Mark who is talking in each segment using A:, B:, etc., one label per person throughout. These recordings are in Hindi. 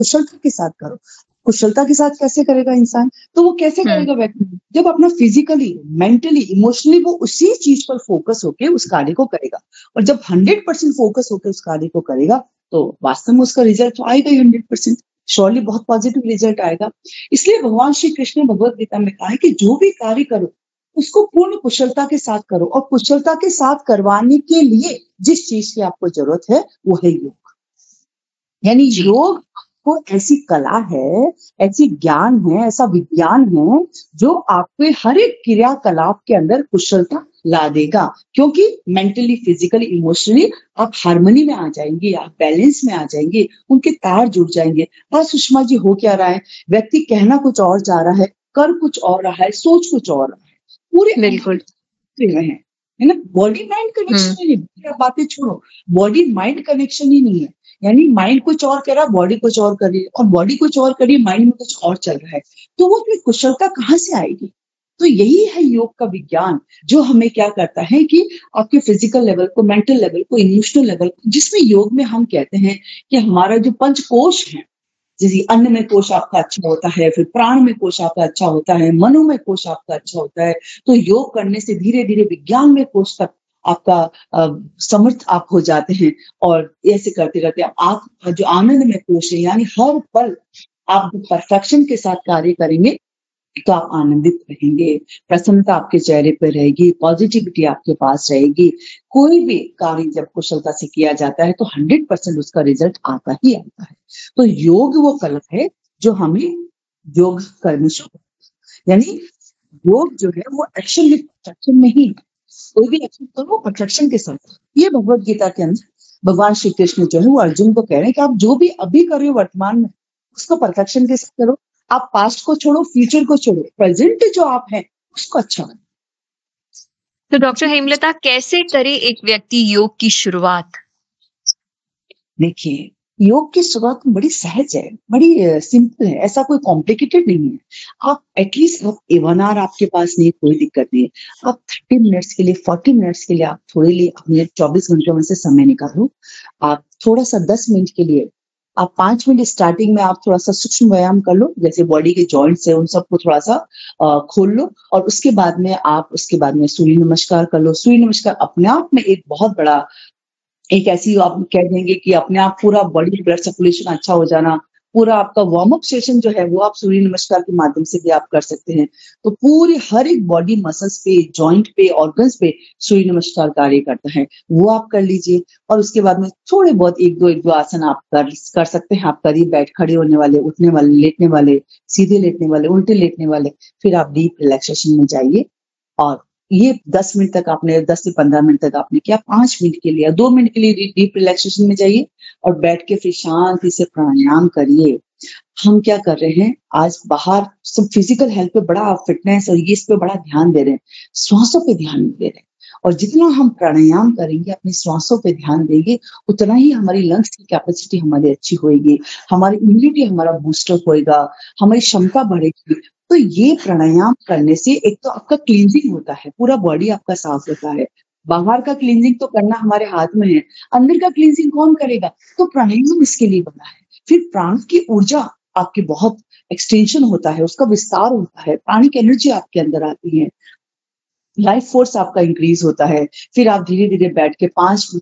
A: कुशलता के साथ करो। कुशलता के साथ कैसे करेगा इंसान? तो वो कैसे करेगा व्यक्ति? जब अपना फिजिकली, मेंटली, इमोशनली वो उसी चीज पर फोकस होके उस कार्य को करेगा। और जब 100% फोकस होके उस कार्य को करेगा, तो वास्तव में उसका रिजल्ट तो आएगा ही 100%। श्योरली बहुत पॉजिटिव रिजल्ट आएगा। इसलिए भगवान श्री कृष्ण ने भगवत गीता में कहा है कि जो भी कार्य करो, उसको पूर्ण कुशलता के साथ करो। और कुशलता के साथ करवाने के लिए जिस चीज की आपको जरूरत है, वो है योग। यानी योग को ऐसी कला है, ऐसी ज्ञान है, ऐसा विज्ञान है जो आपके हर एक क्रियाकलाप के अंदर कुशलता ला देगा। क्योंकि मेंटली, फिजिकली, इमोशनली आप हार्मनी में आ जाएंगे, आप बैलेंस में आ जाएंगे, उनके तार जुड़ जाएंगे। हाँ सुषमा जी, हो क्या रहा है? व्यक्ति कहना कुछ और जा रहा है, कर कुछ और रहा है, सोच कुछ और रहा है, पूरे
B: बिल्कुल
A: है ना। बॉडी माइंड कनेक्शन ही नहीं, बातें छोड़ो, बॉडी माइंड कनेक्शन ही नहीं है। यानी माइंड कुछ और कह रहा, बॉडी कुछ और कर रही है, और बॉडी कुछ और कर रही है, माइंड में कुछ और चल रहा है। तो वो फिर कुशलता कहाँ से आएगी? तो यही है योग का विज्ञान, जो हमें क्या करता है कि आपके फिजिकल लेवल को, मेंटल लेवल को, इमोशनल लेवल को, जिसमें योग में हम कहते हैं कि हमारा जो पंचकोश है, जैसे अन्न में कोश आपका अच्छा होता है, फिर प्राण में कोश आपका अच्छा होता है, मनो में कोश आपका अच्छा होता है। तो योग करने से धीरे धीरे विज्ञान में कोश तक आपका समर्थ आप हो जाते हैं। और ऐसे करते करते आप जो आनंद में कोश है, यानी हर पल आप परफेक्शन के साथ कार्य करेंगे, तो आप आनंदित रहेंगे, प्रसन्नता आपके चेहरे पर रहेगी, पॉजिटिविटी आपके पास रहेगी। कोई भी कार्य जब कुशलता से किया जाता है, तो 100% उसका रिजल्ट आता ही आता है। तो योग वो कला है जो हमें योग करने शुरू, यानी योग जो है वो एक्शन विद परफेक्शन नहीं है। कोई भी एक्शन करो परफेक्शन के साथ। ये भगवत गीता के अंदर भगवान श्री कृष्ण जो है वो अर्जुन को कह रहे हैं कि आप जो भी अभी कर रहे हो वर्तमान में, उसको परफेक्शन के साथ करो। आप पास्ट को छोड़ो, फ्यूचर को छोड़ो, प्रेजेंट जो आप हैं उसको अच्छा बनाओ।
B: तो डॉक्टर हेमलता, कैसे करे एक व्यक्ति योग की शुरुआत?
A: देखिए, योग की शुरुआत बड़ी सहज है, बड़ी सिंपल है, ऐसा कोई कॉम्प्लिकेटेड नहीं है। आप एटलीस्ट आप 1 आवर आपके पास नहीं, कोई दिक्कत नहीं है। आप 30 मिनट्स के लिए, 40 मिनट्स के लिए आप थोड़े लिए अपने 24 घंटों में से समय निकालो। आप थोड़ा सा 10 मिनट के लिए, आप 5 मिनट स्टार्टिंग में आप थोड़ा सा सूक्ष्म व्यायाम कर लो, जैसे बॉडी के जॉइंट्स है उन सबको थोड़ा सा खोल लो। और उसके बाद में सूर्य नमस्कार कर लो। सूर्य नमस्कार अपने आप में एक बहुत बड़ा, एक ऐसी आप कह देंगे कि अपने आप पूरा बॉडी ब्लड सर्कुलेशन अच्छा हो जाना, पूरा आपका वार्म अप सेशन जो है वो आप सूर्य नमस्कार के माध्यम से भी आप कर सकते हैं। तो पूरी हर एक बॉडी मसल्स पे, जॉइंट पे, ऑर्गन्स पे सूर्य नमस्कार कार्य करता है, वो आप कर लीजिए। और उसके बाद में थोड़े बहुत एक दो आसन आप कर सकते हैं। आप करिए, बैठ खड़े होने वाले, उठने वाले, लेटने वाले, सीधे लेटने वाले, उल्टे लेटने वाले। फिर आप डीप रिलैक्सेशन में जाइए। और ये 10 मिनट तक आपने, 10 से 15 मिनट तक आपने किया, 5 मिनट के लिए, 2 मिनट के लिए डीप रिलैक्सेशन में जाइए और बैठ के फिर शांति से प्राणायाम करिए। हम क्या कर रहे हैं आज, बाहर सब फिजिकल हेल्थ पे बड़ा, फिटनेस और ये इस पे बड़ा ध्यान दे रहे हैं, श्वासों पे ध्यान नहीं दे रहे हैं। और जितना हम प्राणायाम करेंगे, अपनी श्वासों पे ध्यान देंगे, उतना ही हमारी लंग्स की कैपेसिटी हमारी अच्छी होगी, हमारी इम्यूनिटी हमारा बूस्टर होएगा, हमारी क्षमता बढ़ेगी। तो ये प्राणायाम करने से एक तो आपका क्लींजिंग होता है, पूरा बॉडी आपका साफ होता है। बाहर का क्लींजिंग तो करना हमारे हाथ में है, अंदर का क्लींजिंग कौन करेगा? तो प्राणायाम इसके लिए बना है। फिर प्राण की ऊर्जा आपकी बहुत एक्सटेंशन होता है, उसका विस्तार होता है, प्राणिक एनर्जी आपके अंदर आती है, लाइफ फोर्स आपका इंक्रीज होता है। फिर आप धीरे धीरे बैठ के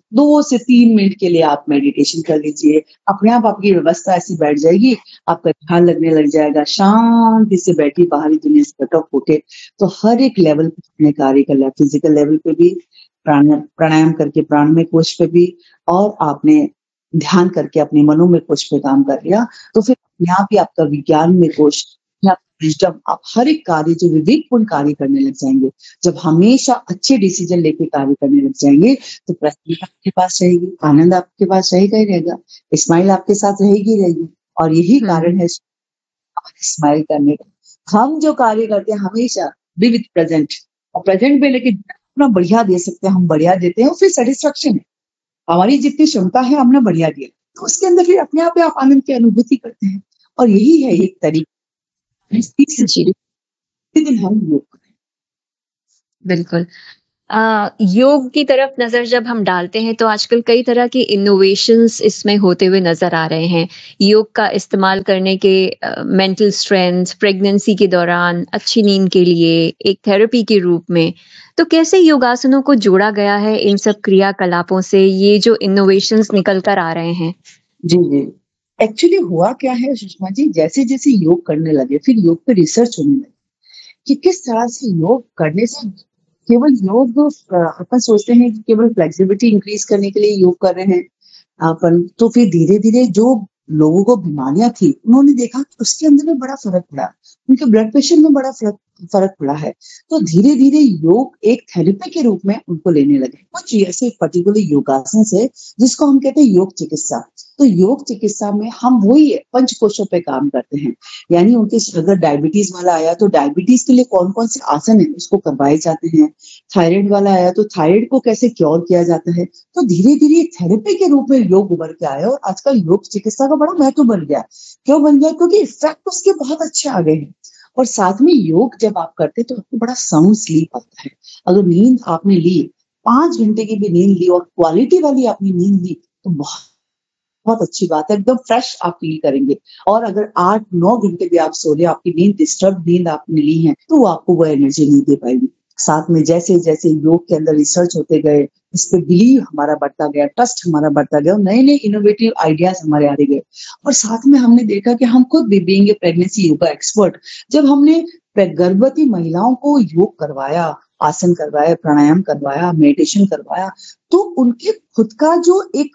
A: 2 से 3 मिनट के लिए आप मेडिटेशन कर लीजिए। अपने आप आपकी व्यवस्था ऐसी बैठ जाएगी, आपका ध्यान लगने लग जाएगा, शांति से बैठी, बाहरी दुनिया से कट ऑफ होके। तो हर एक लेवल पे अपने कार्य कर लिया, फिजिकल लेवल पे भी प्राणायाम करके प्राणमय कोश पे भी, और आपने ध्यान करके अपने मनोमय कोश पे काम कर लिया। तो फिर अपने आप ही आपका विज्ञान में कोश, विजडम, आप हर एक कार्य जो विवेकपूर्ण कार्य करने लग जाएंगे। जब हमेशा अच्छे डिसीजन लेके कार्य करने लग जाएंगे, तो प्रसन्नता आपके पास रहेगी, आनंद आपके पास रहेगा ही रहेगा, स्माइल आपके साथ रहेगी ही रहेगी। और यही कारण है स्माइल करने का। हम जो कार्य करते हैं हमेशा बी विथ प्रेजेंट, और प्रेजेंट में लेकिन अपना बढ़िया दे सकते हैं, हम बढ़िया देते हैं, फिर सेटिस्फेक्शन है, हमारी जितनी क्षमता है हमने बढ़िया दिया, तो उसके अंदर फिर अपने आप आनंद की अनुभूति करते हैं। और यही है एक तरीका दिन हम योग करें।
B: बिल्कुल। योग की तरफ नज़र जब हम डालते हैं तो आजकल कई तरह की इनोवेशंस इसमें होते हुए नज़र आ रहे हैं। योग का इस्तेमाल करने के मेंटल स्ट्रेंथ, प्रेगनेंसी के दौरान, अच्छी नींद के लिए, एक थेरेपी के रूप में। तो कैसे योगासनों को जोड़ा गया है इन सब क्रियाकलापों से, ये जो इनोवेशंस निकल कर आ रहे हैं?
A: जी, जी। एक्चुअली हुआ क्या है सुषमा जी, जैसे-जैसे योग करने लगे, फिर योग पे रिसर्च होने लगी कि किस तरह से योग करने से केवल योग अपन सोचते हैं कि केवल फ्लेक्सिबिलिटी इंक्रीज करने के लिए योग कर रहे हैं अपन, तो फिर धीरे-धीरे जो लोगों को बीमारियां थी, उन्होंने देखा कि उसके अंदर में बड़ा फर्क पड़ा, उनके ब्लड प्रेशर में बड़ा फर्क फर्क पड़ा है। तो धीरे-धीरे योग एक थेरेपी के रूप में उनको लेने लगे। कुछ ऐसे पर्टिकुलर योगासन है जिसको हम कहते हैं योग चिकित्सा। तो योग चिकित्सा में हम वही पंचकोशों पे काम करते हैं, यानी उनके अगर डायबिटीज वाला आया तो डायबिटीज के लिए कौन कौन से आसन है उसको करवाए जाते हैं, थायराइड वाला आया तो थायराइड को कैसे क्योर किया जाता है। तो धीरे धीरे थेरेपी के रूप में योग उभर के आया और आजकल योग चिकित्सा का बड़ा महत्व बन गया। क्यों बन गया? क्योंकि इफेक्ट उसके बहुत अच्छे आ गए हैं। और साथ में योग जब आप करते तो आपको बड़ा साउंड स्लीप आता है। अगर नींद आपने ली, 5 घंटे की भी नींद ली और क्वालिटी वाली आपने नींद ली, तो बहुत बहुत अच्छी बात है, एकदम फ्रेश आप फील करेंगे। और अगर 8-9 घंटे भी आप सो रहे, आपकी नींद डिस्टर्ब नींद आपने ली है, तो वो आपको वो एनर्जी नहीं दे पाएगी। साथ में जैसे-जैसे योग के अंदर रिसर्च होते गए, इस पे बिलीव हमारा बढ़ता गया, ट्रस्ट हमारा बढ़ता गया और नए-नए इनोवेटिव आइडियाज हमारे आते गए। और साथ में हमने देखा कि हम खुद भी being a pregnancy yoga expert, जब हमने गर्भवती महिलाओं को योग करवाया, आसन करवाया, प्राणायाम करवाया, मेडिटेशन करवाया, तो उनके खुद का जो एक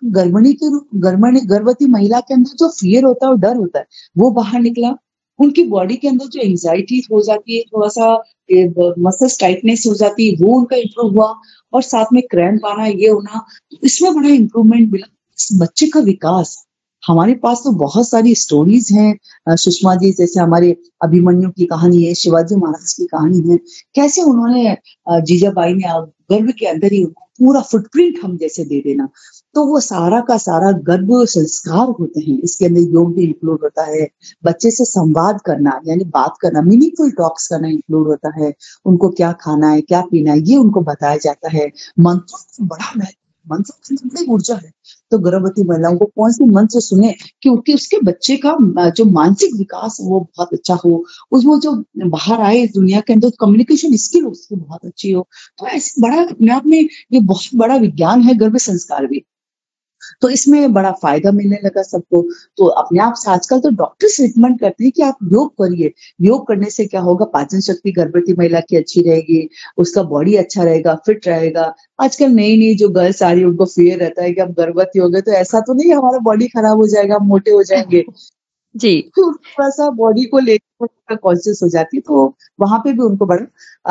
A: गर्भवती महिला के अंदर जो फियर होता है और डर होता है, वो बाहर निकला। उनकी बॉडी के अंदर जो एंग्जाइटी हो जाती है, थोड़ा-सा मसल्स टाइटनेस हो जाती है, वो उनका इम्प्रूव हुआ और साथ में क्रैम्प आना, ये होना, तो इसमें बड़ा इम्प्रूवमेंट मिला। इस बच्चे का विकास, हमारे पास तो बहुत सारी स्टोरीज हैं सुषमा जी, जैसे हमारे अभिमन्यु की कहानी है, शिवाजी महाराज की कहानी है, कैसे उन्होंने जीजाबाई ने गर्भ के अंदर ही उनको पूरा फुटप्रिंट हम जैसे दे देना। तो वो सारा का सारा गर्भ संस्कार होते हैं, इसके अंदर योग भी इंक्लूड होता है। बच्चे से संवाद करना यानी बात करना, मीनिंगफुल टॉक्स करना इंक्लूड होता है। उनको क्या खाना है, क्या पीना है, ये उनको बताया जाता है। मंत्रों का बड़ा महत्व, मंत्रों के अंदर बड़ी ऊर्जा है। तो गर्भवती महिलाओं को कौन से मंत्र सुने कि उसके बच्चे का जो मानसिक विकास वो बहुत अच्छा हो, वो जो बाहर आए इस दुनिया के अंदर कम्युनिकेशन स्किल उसकी बहुत अच्छी हो। तो ऐसे बड़ा अपने आप में ये बहुत बड़ा विज्ञान है गर्भ संस्कार भी। तो इसमें बड़ा फायदा मिलने लगा सबको। तो अपने आप से आजकल तो डॉक्टर्स रिकमेंड करते हैं कि आप योग करिए। योग करने से क्या होगा, पाचन शक्ति गर्भवती महिला की अच्छी रहेगी, उसका बॉडी अच्छा रहेगा, फिट रहेगा। आजकल नई-नई जो गर्ल्स आ रही है उनको फियर रहता है कि अब गर्भवती हो गए तो ऐसा तो नहीं हमारा बॉडी खराब हो जाएगा, हम मोटे हो जाएँगे।
B: जी।
A: तो थोड़ा-सा बॉडी को लेकर कॉन्शियस हो जाती है, तो वहाँ पे भी उनको बड़ा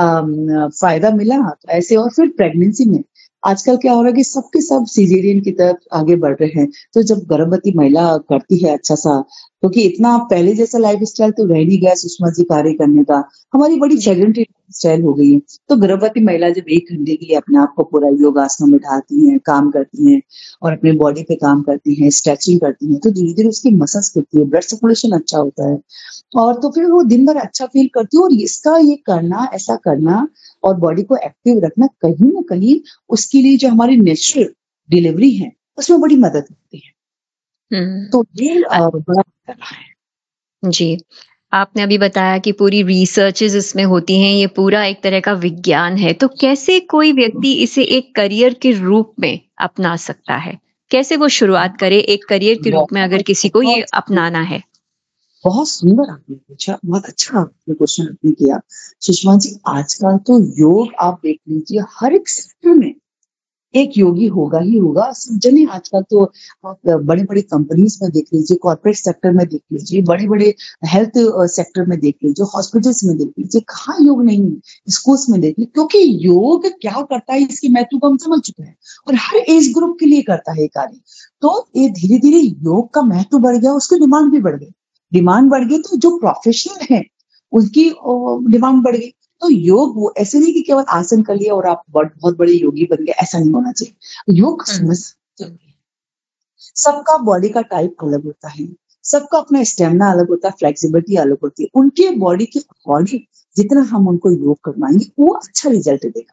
A: फ़ायदा मिला। तो ऐसे और फिर प्रेगनेंसी में आजकल क्या हो रहा है कि सबके सब सिजेरियन की तरफ आगे बढ़ रहे हैं। तो जब गर्भवती महिला करती है अच्छा-सा, क्योंकि इतना पहले जैसा लाइफ़स्टाइल तो रह नहीं गया सुषमा जी कार्य करने का, हमारी बड़ी सेडेंटरी स्टाइल हो गई है। तो गर्भवती महिला जब 1 घंटे के लिए अपने आप को पूरा योगासनों में ढालती हैं, काम करती हैं और अपने बॉडी पे काम करती हैं, स्ट्रेचिंग करती हैं, तो धीरे-धीरे उसकी मसल्स खुलती है, ब्लड सर्कुलेशन अच्छा होता है। और तो फिर वो दिन भर अच्छा फ़ील करती है और इसका ये करना, ऐसा करना और बॉडी को एक्टिव रखना कहीं न कहीं उसके लिए जो हमारी नेचुरल डिलीवरी है, उसमें बड़ी मदद मिलती है।
B: हुँ।
A: तो ये बड़ा कर रहा है।
B: जी। आपने अभी बताया कि पूरी रिसर्चेज़ इसमें होती हैं, ये पूरा एक तरह का विज्ञान है। तो कैसे कोई व्यक्ति इसे एक करियर के रूप में अपना सकता है? कैसे वो शुरुआत करे एक करियर के रूप में अगर
A: बहुत,
B: किसी को ये
A: बहुत
B: अपनाना है?
A: बहुत सुंदर आपने पूछा, बहुत अच्छा आपने क्वेश्चन आपने किया। सुषमा जी, आजकल तो योग आप देख लीजिए हर एक सेक्टर में एक योगी होगा ही होगा। सब जने आजकल तो आप बड़े-बड़े कंपनीज़ में देख लीजिए, कॉर्पोरेट सेक्टर में देख लीजिए, बड़े-बड़े हेल्थ सेक्टर में देख लीजिए, हॉस्पिटल्स में देख लीजिए, कहाँ योग नहीं है? स्कूल्स में देखिए, क्योंकि योग क्या करता है इसके महत्व को हम समझ चुके हैं और हर एज ग्रुप के लिए करता है ये कार्य। तो ये धीरे-धीरे योग का महत्व बढ़ गया, उसकी डिमांड भी बढ़ गई। डिमांड बढ़ गई तो जो प्रोफेशनल हैं, उनकी डिमांड बढ़ गई। तो योग वो ऐसे नहीं कि केवल आसन कर लिया और आप बहुत बड़े योगी बन गए, ऐसा नहीं होना चाहिए। योग को
B: हुँ।
A: समझना जरूरी है। सबका बॉडी का टाइप अलग होता है, सबका अपना स्टेमिना अलग होता है, फ्लेक्सिबिलिटी अलग होती है। उनके बॉडी के अकॉर्डिंग जितना हम उनको योग करवाएंगे वो अच्छा रिजल्ट देगा।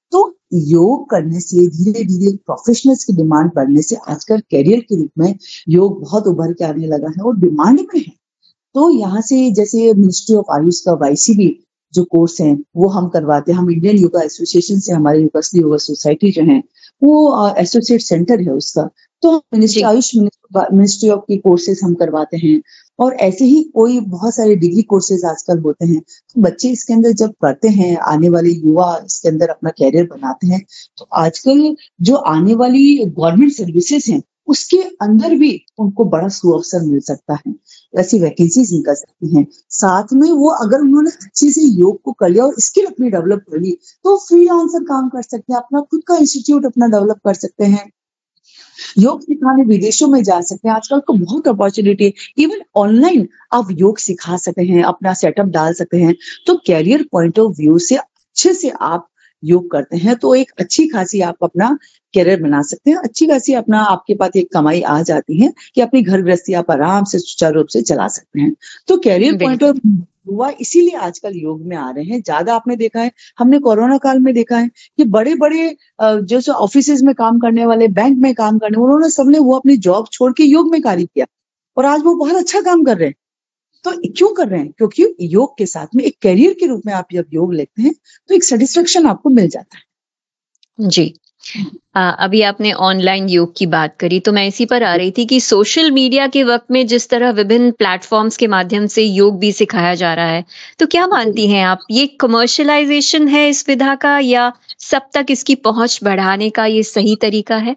A: तो योग करने से धीरे धीरे प्रोफेशनल्स की डिमांड बढ़ने से आजकल करियर के रूप में योग बहुत उभर के आने लगा है और डिमांड में है। तो यहाँ से जैसे मिनिस्ट्री ऑफ आयुष का YCB जो कोर्स है वो हम करवाते हैं। हम इंडियन योगा एसोसिएशन से, हमारे युगस्ली योगा सोसाइटी जो है वो एसोसिएट सेंटर है उसका। तो ministry
B: ji.
A: Ayush ministry of के कोर्सेज हम करवाते हैं और ऐसे ही कोई बहुत सारे डिग्री कोर्सेज आजकल होते हैं। तो बच्चे इसके अंदर जब करते हैं, आने वाले युवा इसके अंदर अपना कैरियर बनाते हैं, तो आजकल जो आने वाली गवर्नमेंट सर्विसेज हैं उसके अंदर भी उनको बड़ा सुअवसर मिल सकता है, ऐसी वैकेंसीज निकल सकती हैं। साथ में वो अगर उन्होंने अच्छे से योग को कर लिया और स्किल अपनी डेवलप कर ली तो फ्रीलांसर काम कर सकते हैं, अपना खुद का इंस्टीट्यूट अपना डेवलप कर सकते हैं, योग सिखाने विदेशों में जा सकते हैं। आजकल तो बहुत अपॉर्चुनिटी है, इवन ऑनलाइन आप योग सिखा सकते हैं, अपना सेटअप डाल सकते हैं। तो कैरियर पॉइंट ऑफ व्यू से अच्छे से आप योग करते हैं तो एक अच्छी खासी आप अपना कैरियर बना सकते हैं, अच्छी खासी अपना आपके पास एक कमाई आ जाती है कि अपनी घर गृहस्थी आप आराम से सुचारू रूप से चला सकते हैं। तो कैरियर पॉइंट ऑफ युवा इसीलिए आजकल योग में आ रहे हैं ज्यादा। आपने देखा है, हमने कोरोना काल में देखा है कि बड़े बड़े जो ऑफिसेज में काम करने वाले, बैंक में काम करने, उन्होंने सबने वो अपनी जॉब छोड़ के योग में कार्य किया और आज वो बहुत अच्छा काम कर रहे हैं। तो क्यों कर रहे हैं? क्योंकि योग के साथ में एक करियर के रूप में आप जब योग लेते हैं तो एक सेटिस्फेक्शन आपको मिल जाता है।
B: जी। अभी आपने ऑनलाइन योग की बात करी तो मैं इसी पर आ रही थी कि सोशल मीडिया के वक्त में जिस तरह विभिन्न प्लेटफॉर्म्स के माध्यम से योग भी सिखाया जा रहा है, तो क्या मानती हैं आप ये कमर्शियलाइजेशन है इस विधा का या सब तक इसकी पहुंच बढ़ाने का ये सही तरीका है?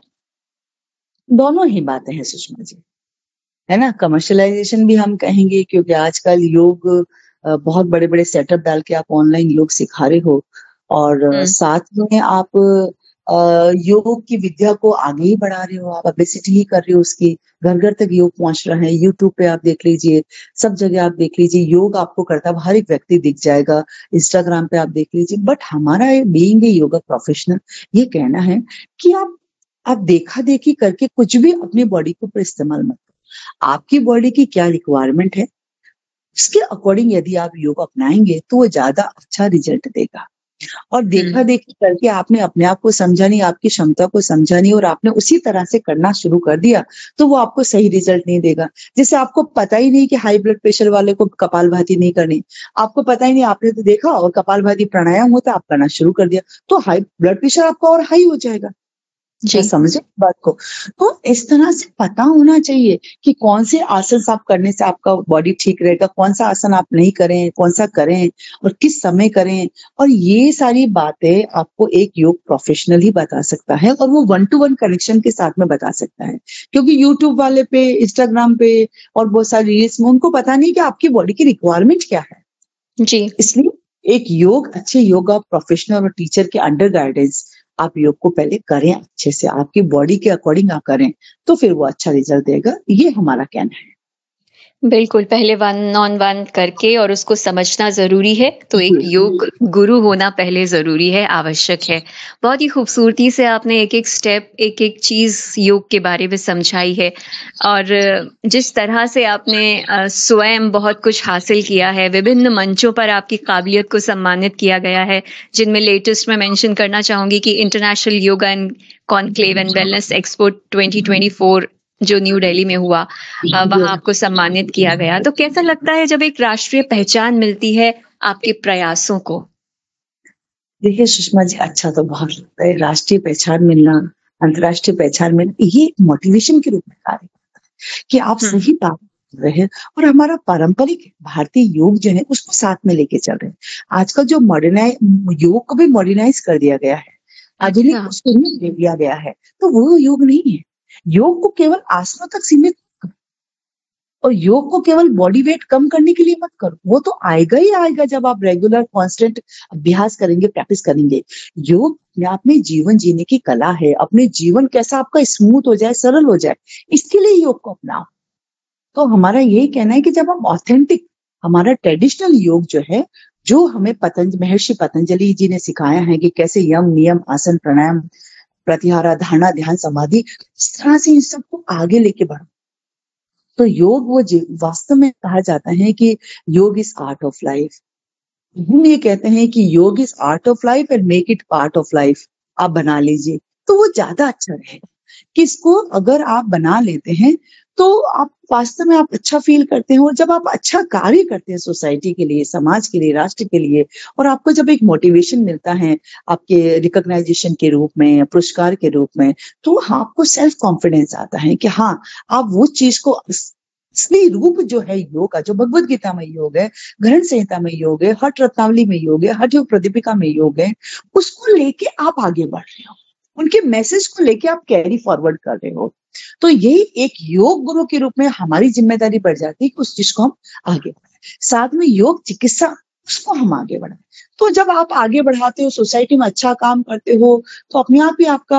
A: दोनों ही बातें हैं सुषमा जी, है ना। कमर्शियलाइजेशन भी हम कहेंगे क्योंकि आजकल योग बहुत बड़े बड़े सेटअप डाल के आप ऑनलाइन योग सिखा रहे हो और साथ में आप योग की विद्या को आगे ही बढ़ा रहे हो, आप पब्लिसिटी ही कर रहे हो उसकी, घर घर तक योग पहुंच रहा है। यूट्यूब पे आप देख लीजिए, सब जगह आप देख लीजिए योग आपको करता है हर एक व्यक्ति दिख जाएगा, इंस्टाग्राम पे आप देख लीजिए। बट हमारा बीइंग ए योगा प्रोफेशनल ये कहना है कि आप देखा देखी करके कुछ भी अपनी बॉडी को पर इस्तेमाल मत करो। आपकी बॉडी की क्या रिक्वायरमेंट है उसके अकॉर्डिंग यदि आप योग अपनाएंगे तो वो ज्यादा अच्छा रिजल्ट देगा। और देखा देखी करके आपने अपने आप को समझा नहीं, आपकी क्षमता को समझा नहीं और आपने उसी तरह से करना शुरू कर दिया तो वो आपको सही रिजल्ट नहीं देगा। जैसे आपको पता ही नहीं कि हाई ब्लड प्रेशर वाले को कपालभाति नहीं करनी, आपको पता ही नहीं, आपने तो देखा और कपालभाति प्राणायाम होता आप करना शुरू कर दिया तो हाई ब्लड प्रेशर आपका और हाई हो जाएगा। क्या समझे बात को? तो इस तरह से पता होना चाहिए कि कौन से आसन आप करने से आपका बॉडी ठीक रहेगा, कौन सा आसन आप नहीं करें, कौन सा करें और किस समय करें। और ये सारी बातें आपको एक योग प्रोफेशनल ही बता सकता है और वो 1-to-1 कनेक्शन के साथ में बता सकता है। क्योंकि यूट्यूब वाले पे, इंस्टाग्राम पे और बहुत सारी रील्स में उनको पता नहीं कि आपकी बॉडी की रिक्वायरमेंट क्या है।
B: जी।
A: इसलिए एक अच्छे योगा प्रोफेशनल और टीचर के अंडर गाइडेंस आप योग को पहले करें अच्छे से, आपकी बॉडी के अकॉर्डिंग आप करें तो फिर वो अच्छा रिजल्ट देगा, ये हमारा कहना है।
B: बिल्कुल, पहले 1-on-1 करके और उसको समझना ज़रूरी है, तो एक योग गुरु होना पहले ज़रूरी है, आवश्यक है। बहुत ही खूबसूरती से आपने एक-एक स्टेप, एक-एक चीज़ योग के बारे में समझाई है और जिस तरह से आपने स्वयं बहुत कुछ हासिल किया है, विभिन्न मंचों पर आपकी काबिलियत को सम्मानित किया गया है, जिनमें लेटेस्ट मैं मेंशन करना चाहूँगी कि international yoga and conclave and wellness expo 2024 जो न्यू दिल्ली में हुआ, वहां आपको सम्मानित किया गया। तो कैसा लगता है जब एक राष्ट्रीय पहचान मिलती है आपके प्रयासों को?
A: देखिए सुषमा जी, अच्छा तो बहुत लगता है। राष्ट्रीय पहचान मिलना, अंतर्राष्ट्रीय पहचान मिलना, ये मोटिवेशन के रूप में कार्य करता है कि आप सही बात कर रहे हैं और हमारा पारंपरिक भारतीय योग जो है उसको साथ में लेके चल रहे हैं। आजकल जो योग को भी मॉडर्नाइज कर दिया गया है, आधुनिक उसको भी दे दिया गया है, तो वो योग नहीं है। योग को केवल आसनों तक सीमित मत करो और योग को केवल बॉडी वेट कम करने के लिए मत करो, वो तो आएगा ही आएगा जब आप रेगुलर कांस्टेंट अभ्यास करेंगे, प्रैक्टिस करेंगे। योग अपने आप में जीवन जीने की कला है, अपने जीवन कैसा आपका स्मूथ हो जाए, सरल हो जाए, इसके लिए योग को अपनाओ। तो हमारा यही कहना है कि जब हम ऑथेंटिक, हमारा ट्रेडिशनल योग जो है, जो हमें महर्षि पतंजलि जी ने सिखाया है कि कैसे यम, नियम, आसन, प्राणायाम, प्रत्याहार, धारणा, ध्यान, समाधि, इस तरह से इन सबको आगे लेके बढ़ो। तो योग वो वास्तव में कहा जाता है कि योग इज आर्ट ऑफ लाइफ। हम ये कहते हैं कि योग is art of life and make it part of life, आप बना लीजिए तो वो ज्यादा अच्छा रहेगा। कि इसको अगर आप बना लेते हैं तो आप वास्तव में आप अच्छा फील करते हैं, और जब आप अच्छा कार्य करते हैं सोसाइटी के लिए, समाज के लिए, राष्ट्र के लिए, और आपको जब एक मोटिवेशन मिलता है आपके रिकॉग्नाइजेशन के रूप में, पुरस्कार के रूप में, तो आपको सेल्फ कॉन्फिडेंस आता है कि हाँ, आप वो चीज को असली रूप जो है योग का, जो भगवत गीता में योग है, ग्रंथ संहिता में योग है, हठ रत्नावली में योग है, हठ योग प्रदीपिका में योग है, उसको लेके आप आगे बढ़ रहे हो, उनके मैसेज को लेके आप कैरी फॉरवर्ड कर रहे हो। तो ये एक योग गुरु के रूप में हमारी जिम्मेदारी बढ़ जाती है कि उस चीज को हम आगे बढ़ाएं। साथ में योग चिकित्सा, उसको हम आगे बढ़ाएं। तो जब आप आगे बढ़ाते हो, सोसाइटी में अच्छा काम करते हो, तो अपने आप ही आपका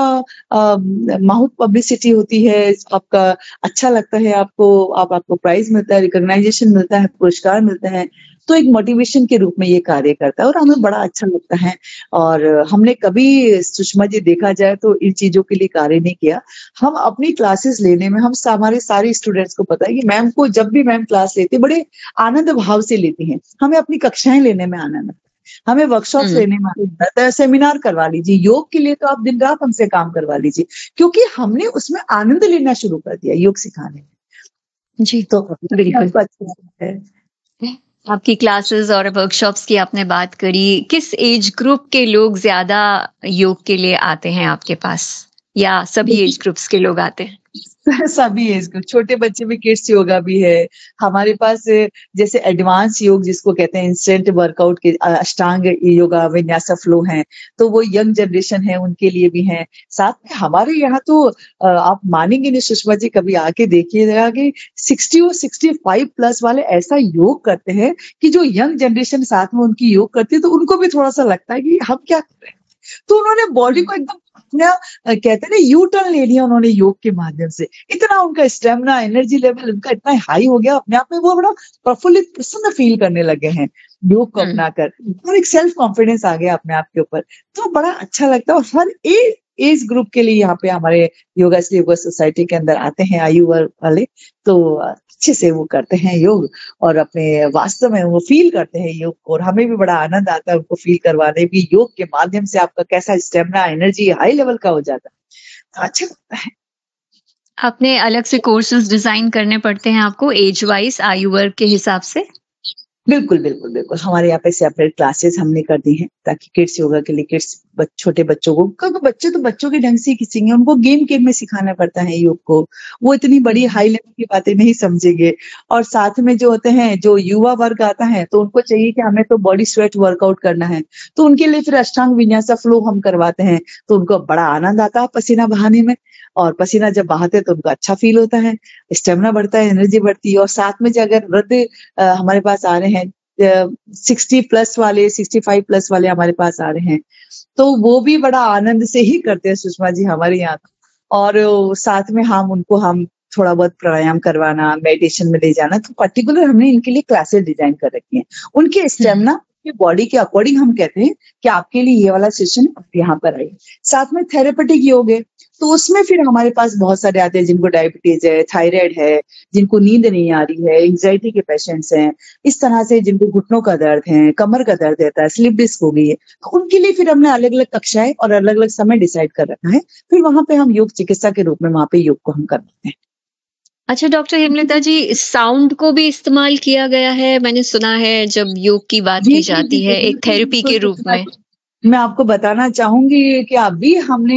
A: माउथ पब्लिसिटी होती है, आपका अच्छा लगता है, आपको प्राइज मिलता है, रिकॉग्नाइजेशन मिलता है, पुरस्कार मिलते हैं, तो एक मोटिवेशन के रूप में ये कार्य करता है और हमें बड़ा अच्छा लगता है। और हमने कभी, सुषमा जी, देखा जाए तो इन चीजों के लिए कार्य नहीं किया। हम अपनी क्लासेस लेने में, हमारे सारे स्टूडेंट्स को पता है कि मैम को, जब भी मैम क्लास लेती है, बड़े आनंद भाव से लेती हैं। हमें अपनी कक्षाएं लेने में आनंद आता है, हमें वर्कशॉप्स लेने में आनंद आता है। सेमिनार करवा लीजिए, योग के लिए तो आप दिन रात हमसे काम करवा लीजिए, क्योंकि हमने उसमें आनंद लेना शुरू कर दिया योग सिखाने में।
B: जी,
A: तो
B: बिल्कुल।
A: आपको अच्छा लगता है।
B: आपकी क्लासेस और वर्कशॉप्स की आपने बात करी, किस एज ग्रुप के लोग ज्यादा योग के लिए आते हैं आपके पास, या सभी एज ग्रुप्स के लोग आते हैं?
A: सभी एज ग्रुप, छोटे बच्चे में किड्स योगा भी है हमारे पास, जैसे एडवांस योग जिसको कहते हैं, इंस्टेंट वर्कआउट के अष्टांग योगा, विन्यासा फ्लो है, तो वो यंग जनरेशन है उनके लिए भी है। साथ में हमारे यहाँ तो आप मानेंगे नहीं सुषमा जी, कभी आके देखिएगा कि 60 और 65 प्लस वाले ऐसा योग करते हैं कि जो यंग जनरेशन साथ में उनकी योग करती है, तो उनको भी थोड़ा सा लगता है कि हम क्या कर रहे हैं। तो उन्होंने बॉडी को एकदम अपना, कहते हैं ना, यू टर्न ले लिया उन्होंने योग के माध्यम से। इतना उनका स्टेमिना, एनर्जी लेवल उनका इतना हाई हो गया अपने आप में, वो बड़ा प्रफुल्लित, प्रसन्न फील करने लगे हैं योग को अपनाकर, और एक सेल्फ कॉन्फिडेंस आ गया अपने आप के ऊपर। तो बड़ा अच्छा लगता है। और हर एज ग्रुप के लिए यहाँ पे हमारे योगा सोसाइटी के अंदर आते हैं आयु वर्ग वाले, तो अच्छे से वो करते हैं योग, और अपने वास्तव में वो फील करते हैं योग को, और हमें भी बड़ा आनंद आता है उनको फील करवाने भी, योग के माध्यम से आपका कैसा स्टेमिना, एनर्जी हाई लेवल का हो जाता है। तो अच्छा लगता है।
B: आपने अलग से कोर्सेज डिजाइन करने पड़ते हैं आपको एज वाइज, आयु वर्ग के हिसाब से?
A: बिल्कुल बिल्कुल बिल्कुल, हमारे यहाँ पे सेपरेट क्लासेस हमने कर दी हैं, ताकि किड्स योगा के लिए, किड्स छोटे बच्चों को, क्योंकि बच्चे तो बच्चों के ढंग से ही सीखेंगे, उनको गेम में सिखाना पड़ता है योग को, वो इतनी बड़ी हाई लेवल की बातें नहीं समझेंगे। और साथ में जो होते हैं, जो युवा वर्ग आता है, तो उनको चाहिए कि हमें तो बॉडी स्वेट वर्कआउट करना है, तो उनके लिए फिर अष्टांग विन्यासा फ्लो हम करवाते हैं, तो उनको बड़ा आनंद आता है पसीना बहाने में, और पसीना जब बहाते हैं तो उनको अच्छा फील होता है, स्टेमिना बढ़ता है, एनर्जी बढ़ती है। और साथ में जो अगर वृद्ध हमारे पास आ रहे हैं, 60 प्लस वाले, 65 प्लस वाले हमारे पास आ रहे हैं, तो वो भी बड़ा आनंद से ही करते हैं सुषमा जी हमारे यहाँ। और साथ में हम थोड़ा बहुत प्राणायाम करवाना, मेडिटेशन में ले जाना, तो पर्टिकुलर हमने इनके लिए क्लासेस डिजाइन कर रखी हैं। उनके स्टेमिना की बॉडी के अकॉर्डिंग हम कहते हैं कि आपके लिए ये वाला सेशन यहाँ पर आइए। साथ में थेरेपेटिक योग है, तो उसमें फिर हमारे पास बहुत सारे आते हैं जिनको डायबिटीज है, थायराइड है, जिनको नींद नहीं आ रही है, एंजाइटी के पेशेंट्स हैं, इस तरह से जिनको घुटनों का दर्द है, कमर का दर्द रहता है, स्लिप डिस्क हो गई है, तो उनके लिए फिर हमने अलग अलग कक्षाएं और अलग अलग समय डिसाइड कर रखा है। फिर वहां पे हम योग चिकित्सा के रूप में वहां पे योग को हम करवाते हैं।
B: अच्छा डॉक्टर हेमलता जी, साउंड को भी इस्तेमाल किया गया है, मैंने सुना है, जब योग की बात की जाती है एक थेरेपी के रूप में।
A: मैं आपको बताना चाहूंगी कि अभी हमने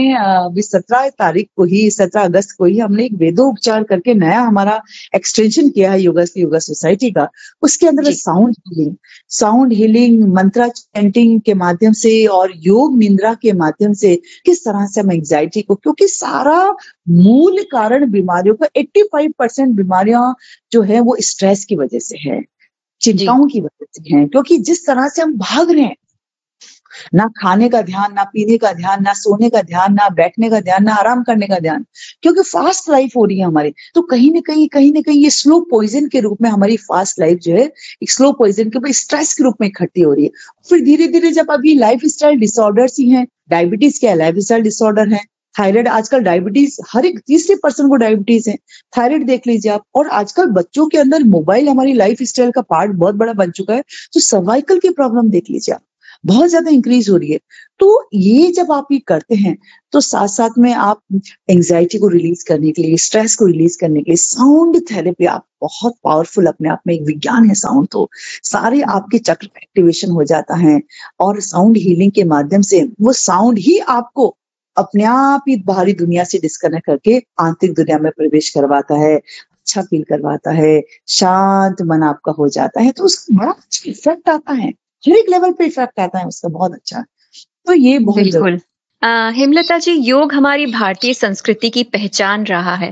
A: 17 अगस्त को ही हमने एक वेदोपचार करके नया हमारा एक्सटेंशन किया है योगा सोसाइटी का। उसके अंदर साउंड हीलिंग, मंत्रा चैंटिंग के माध्यम से और योग निंद्रा के माध्यम से किस तरह से हम एंजाइटी को, क्योंकि सारा मूल कारण बीमारियों का 85% बीमारियां जो है वो स्ट्रेस की वजह से है, चिंताओं की वजह से है। क्योंकि जिस तरह से हम भाग रहे हैं, ना खाने का ध्यान, ना पीने का ध्यान, ना सोने का ध्यान, ना बैठने का ध्यान, ना आराम करने का ध्यान, क्योंकि फास्ट लाइफ हो रही है हमारी, तो कहीं ना कहीं ये स्लो पॉइजन के रूप में हमारी फास्ट लाइफ जो है एक स्लो पॉइजन के ऊपर स्ट्रेस के रूप में इकट्ठी हो रही है। फिर धीरे धीरे जब अभी लाइफ स्टाइल डिसऑर्डर्स ही हैं, डायबिटीज क्या है, लाइफ स्टाइल डिसऑर्डर है, थायराइड आजकल डायबिटीज हर एक तीसरे पर्सन को डायबिटीज है। थायराइड देख लीजिए आप। और आजकल बच्चों के अंदर मोबाइल हमारी लाइफ स्टाइल का पार्ट बहुत बड़ा बन चुका है, तो सर्वाइकल की प्रॉब्लम देख लीजिए आप, बहुत ज्यादा इंक्रीज हो रही है। तो ये जब आप ये करते हैं तो साथ साथ में आप एंजाइटी को रिलीज करने के लिए, स्ट्रेस को रिलीज करने के लिए साउंड थेरेपी, आप बहुत पावरफुल अपने आप में एक विज्ञान है साउंड। तो सारे आपके चक्र एक्टिवेशन हो जाता है और साउंड हीलिंग के माध्यम से वो साउंड ही आपको अपने आप ही बाहरी दुनिया से डिस्कनेक्ट करके आंतरिक दुनिया में प्रवेश करवाता है, अच्छा फील करवाता है, शांत मन आपका हो जाता है। तो उसका बड़ा अच्छा इफेक्ट आता है, हर एक लेवल पे इफेक्ट आता है उसका बहुत अच्छा। तो ये बहुत
B: बिल्कुल। हेमलता जी, योग हमारी भारतीय संस्कृति की पहचान रहा है,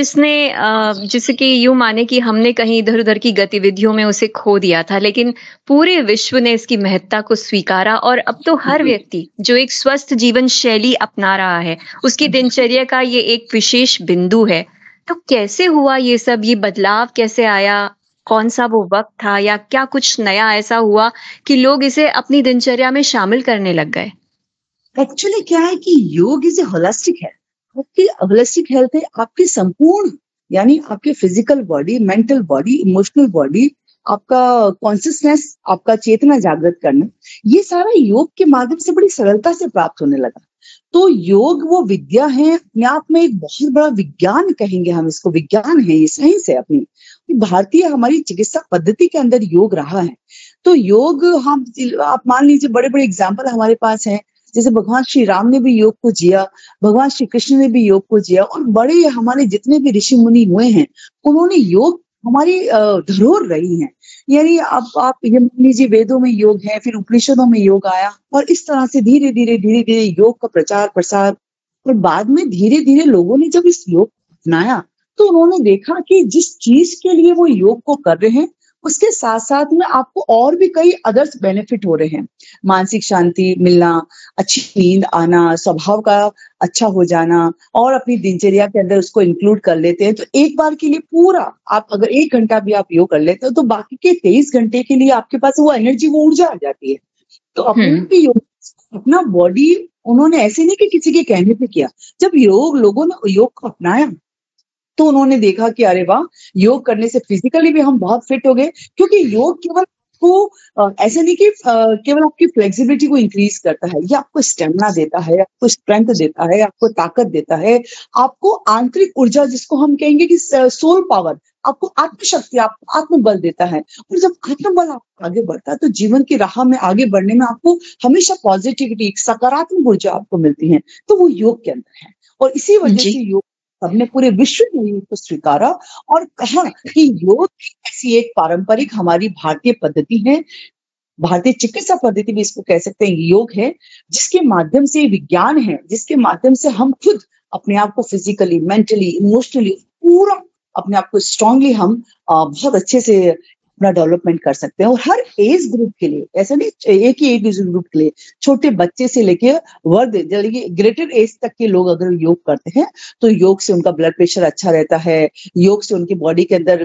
B: जिसे कि यूं माने कि हमने कहीं इधर-उधर की गतिविधियों में उसे खो दिया था, लेकिन पूरे विश्व ने इसकी महत्ता को स्वीकारा और अब तो हर व्यक्ति जो एक स्वस्थ जीवन शैली अपना रहा है, उसकी दिनचर्या का ये एक विशेष बिंदु है। तो कैसे हुआ ये सब, ये बदलाव कैसे आया? कौन-सा वो वक़्त था या क्या कुछ नया ऐसा हुआ कि लोग इसे अपनी दिनचर्या में शामिल करने लग गए?
A: एक्चुअली क्या है कि योग इज ए होलिस्टिक हेल्थ। आपकी होलिस्टिक हेल्थ है आपकी संपूर्ण, यानी आपके physical body, mental body, emotional body, आपका कॉन्शियसनेस, आपका चेतना जागृत करना, ये सारा योग के माध्यम से बड़ी सरलता से प्राप्त होने लगा। तो योग वो विद्या है अपने आप में, एक बहुत बड़ा विज्ञान कहेंगे हम इसको, विज्ञान है, ये साइंस है अपनी। भारतीय हमारी चिकित्सा पद्धति के अंदर योग रहा है। तो योग हम, आप मान लीजिए बड़े बड़े एग्जाम्पल हमारे पास हैं, जैसे भगवान श्री राम ने भी योग को जिया, भगवान श्री कृष्ण ने भी योग को जिया, और बड़े हमारे जितने भी ऋषि मुनि हुए हैं उन्होंने योग हमारी धरोहर रही है। यानी अब आप ये मान लीजिए वेदों में योग है, फिर उपनिषदों में योग आया, और इस तरह से धीरे धीरे योग का प्रचार प्रसार, और बाद में धीरे धीरे लोगों ने जब इस योग को अपनाया तो उन्होंने देखा कि जिस चीज के लिए वो योग को कर रहे हैं उसके साथ साथ में आपको और भी कई अदर्स बेनिफिट हो रहे हैं। मानसिक शांति मिलना, अच्छी नींद आना, स्वभाव का अच्छा हो जाना, और अपनी दिनचर्या के अंदर उसको इंक्लूड कर लेते हैं। तो एक बार के लिए पूरा आप अगर 1 घंटा भी आप योग कर लेते हो तो बाकी के 23 घंटे के लिए आपके पास वो एनर्जी, वो ऊर्जा आ जाती है। तो अपने भी योग, अपना बॉडी, उन्होंने ऐसे नहीं कि किसी के कहने पे किया। जब लोगों ने योग को अपनाया तो उन्होंने देखा कि अरे वाह, योग करने से फिजिकली भी हम बहुत फिट हो गए, क्योंकि योग केवल आपको ऐसे नहीं कि केवल आपकी फ्लेक्सिबिलिटी को इंक्रीज करता है, ये आपको स्टेमिना देता है, आपको स्ट्रेंथ देता है, आपको ताकत देता है, आपको आंतरिक ऊर्जा, जिसको हम कहेंगे कि सोल पावर, आपको आत्मशक्ति, आपको आत्मबल देता है। और जब आत्मबल आपको आगे बढ़ता है तो जीवन की राह में आगे बढ़ने में आपको हमेशा पॉजिटिविटी, सकारात्मक ऊर्जा आपको मिलती है। तो वो योग के अंदर है, और इसी वजह से योग सबने पूरे विश्व में योग को स्वीकारा और कहा कि योग ऐसी एक पारंपरिक हमारी भारतीय पद्धति है, भारतीय चिकित्सा पद्धति भी इसको कह सकते हैं, योग है जिसके माध्यम से विज्ञान है, जिसके माध्यम से हम खुद अपने आप को फिजिकली, मेंटली, इमोशनली पूरा अपने आप को स्ट्रांगली हम बहुत अच्छे से अपना डेवलपमेंट कर सकते हैं। और हर एज ग्रुप के लिए, ऐसा नहीं एक ही एज ग्रुप के लिए, छोटे बच्चे से लेके वर्ध ग्रेटर एज तक के लोग अगर योग करते हैं तो योग से उनका ब्लड प्रेशर अच्छा रहता है, योग से उनकी बॉडी के अंदर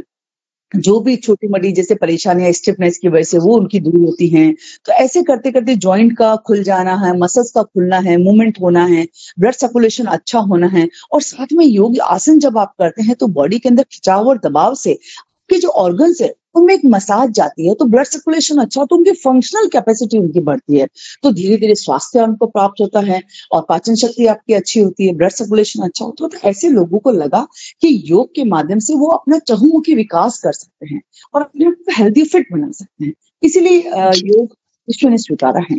A: जो भी छोटी मोटी जैसे परेशानियां स्टिफनेस की वजह से वो उनकी दूर होती हैं। तो ऐसे करते करते जॉइंट का खुल जाना है, मसल्स का खुलना है, मूवमेंट होना है, ब्लड सर्कुलेशन अच्छा होना है। और साथ में योग आसन जब आप करते हैं तो बॉडी के अंदर खिंचाव और दबाव से आपके जो ऑर्गन्स है उनमें एक मसाज जाती है, तो ब्लड सर्कुलेशन अच्छा, तो उनकी फंक्शनल कैपेसिटी उनकी बढ़ती है, तो धीरे धीरे स्वास्थ्य उनको प्राप्त होता है और पाचन शक्ति आपकी अच्छी होती है, ब्लड सर्कुलेशन अच्छा होता है। तो ऐसे लोगों को लगा कि योग के माध्यम से वो अपना चहुमुखी विकास कर सकते हैं और अपने आप को हेल्दी फिट बना सकते हैं। इसीलिए योग विश्व ने स्वीकारा है।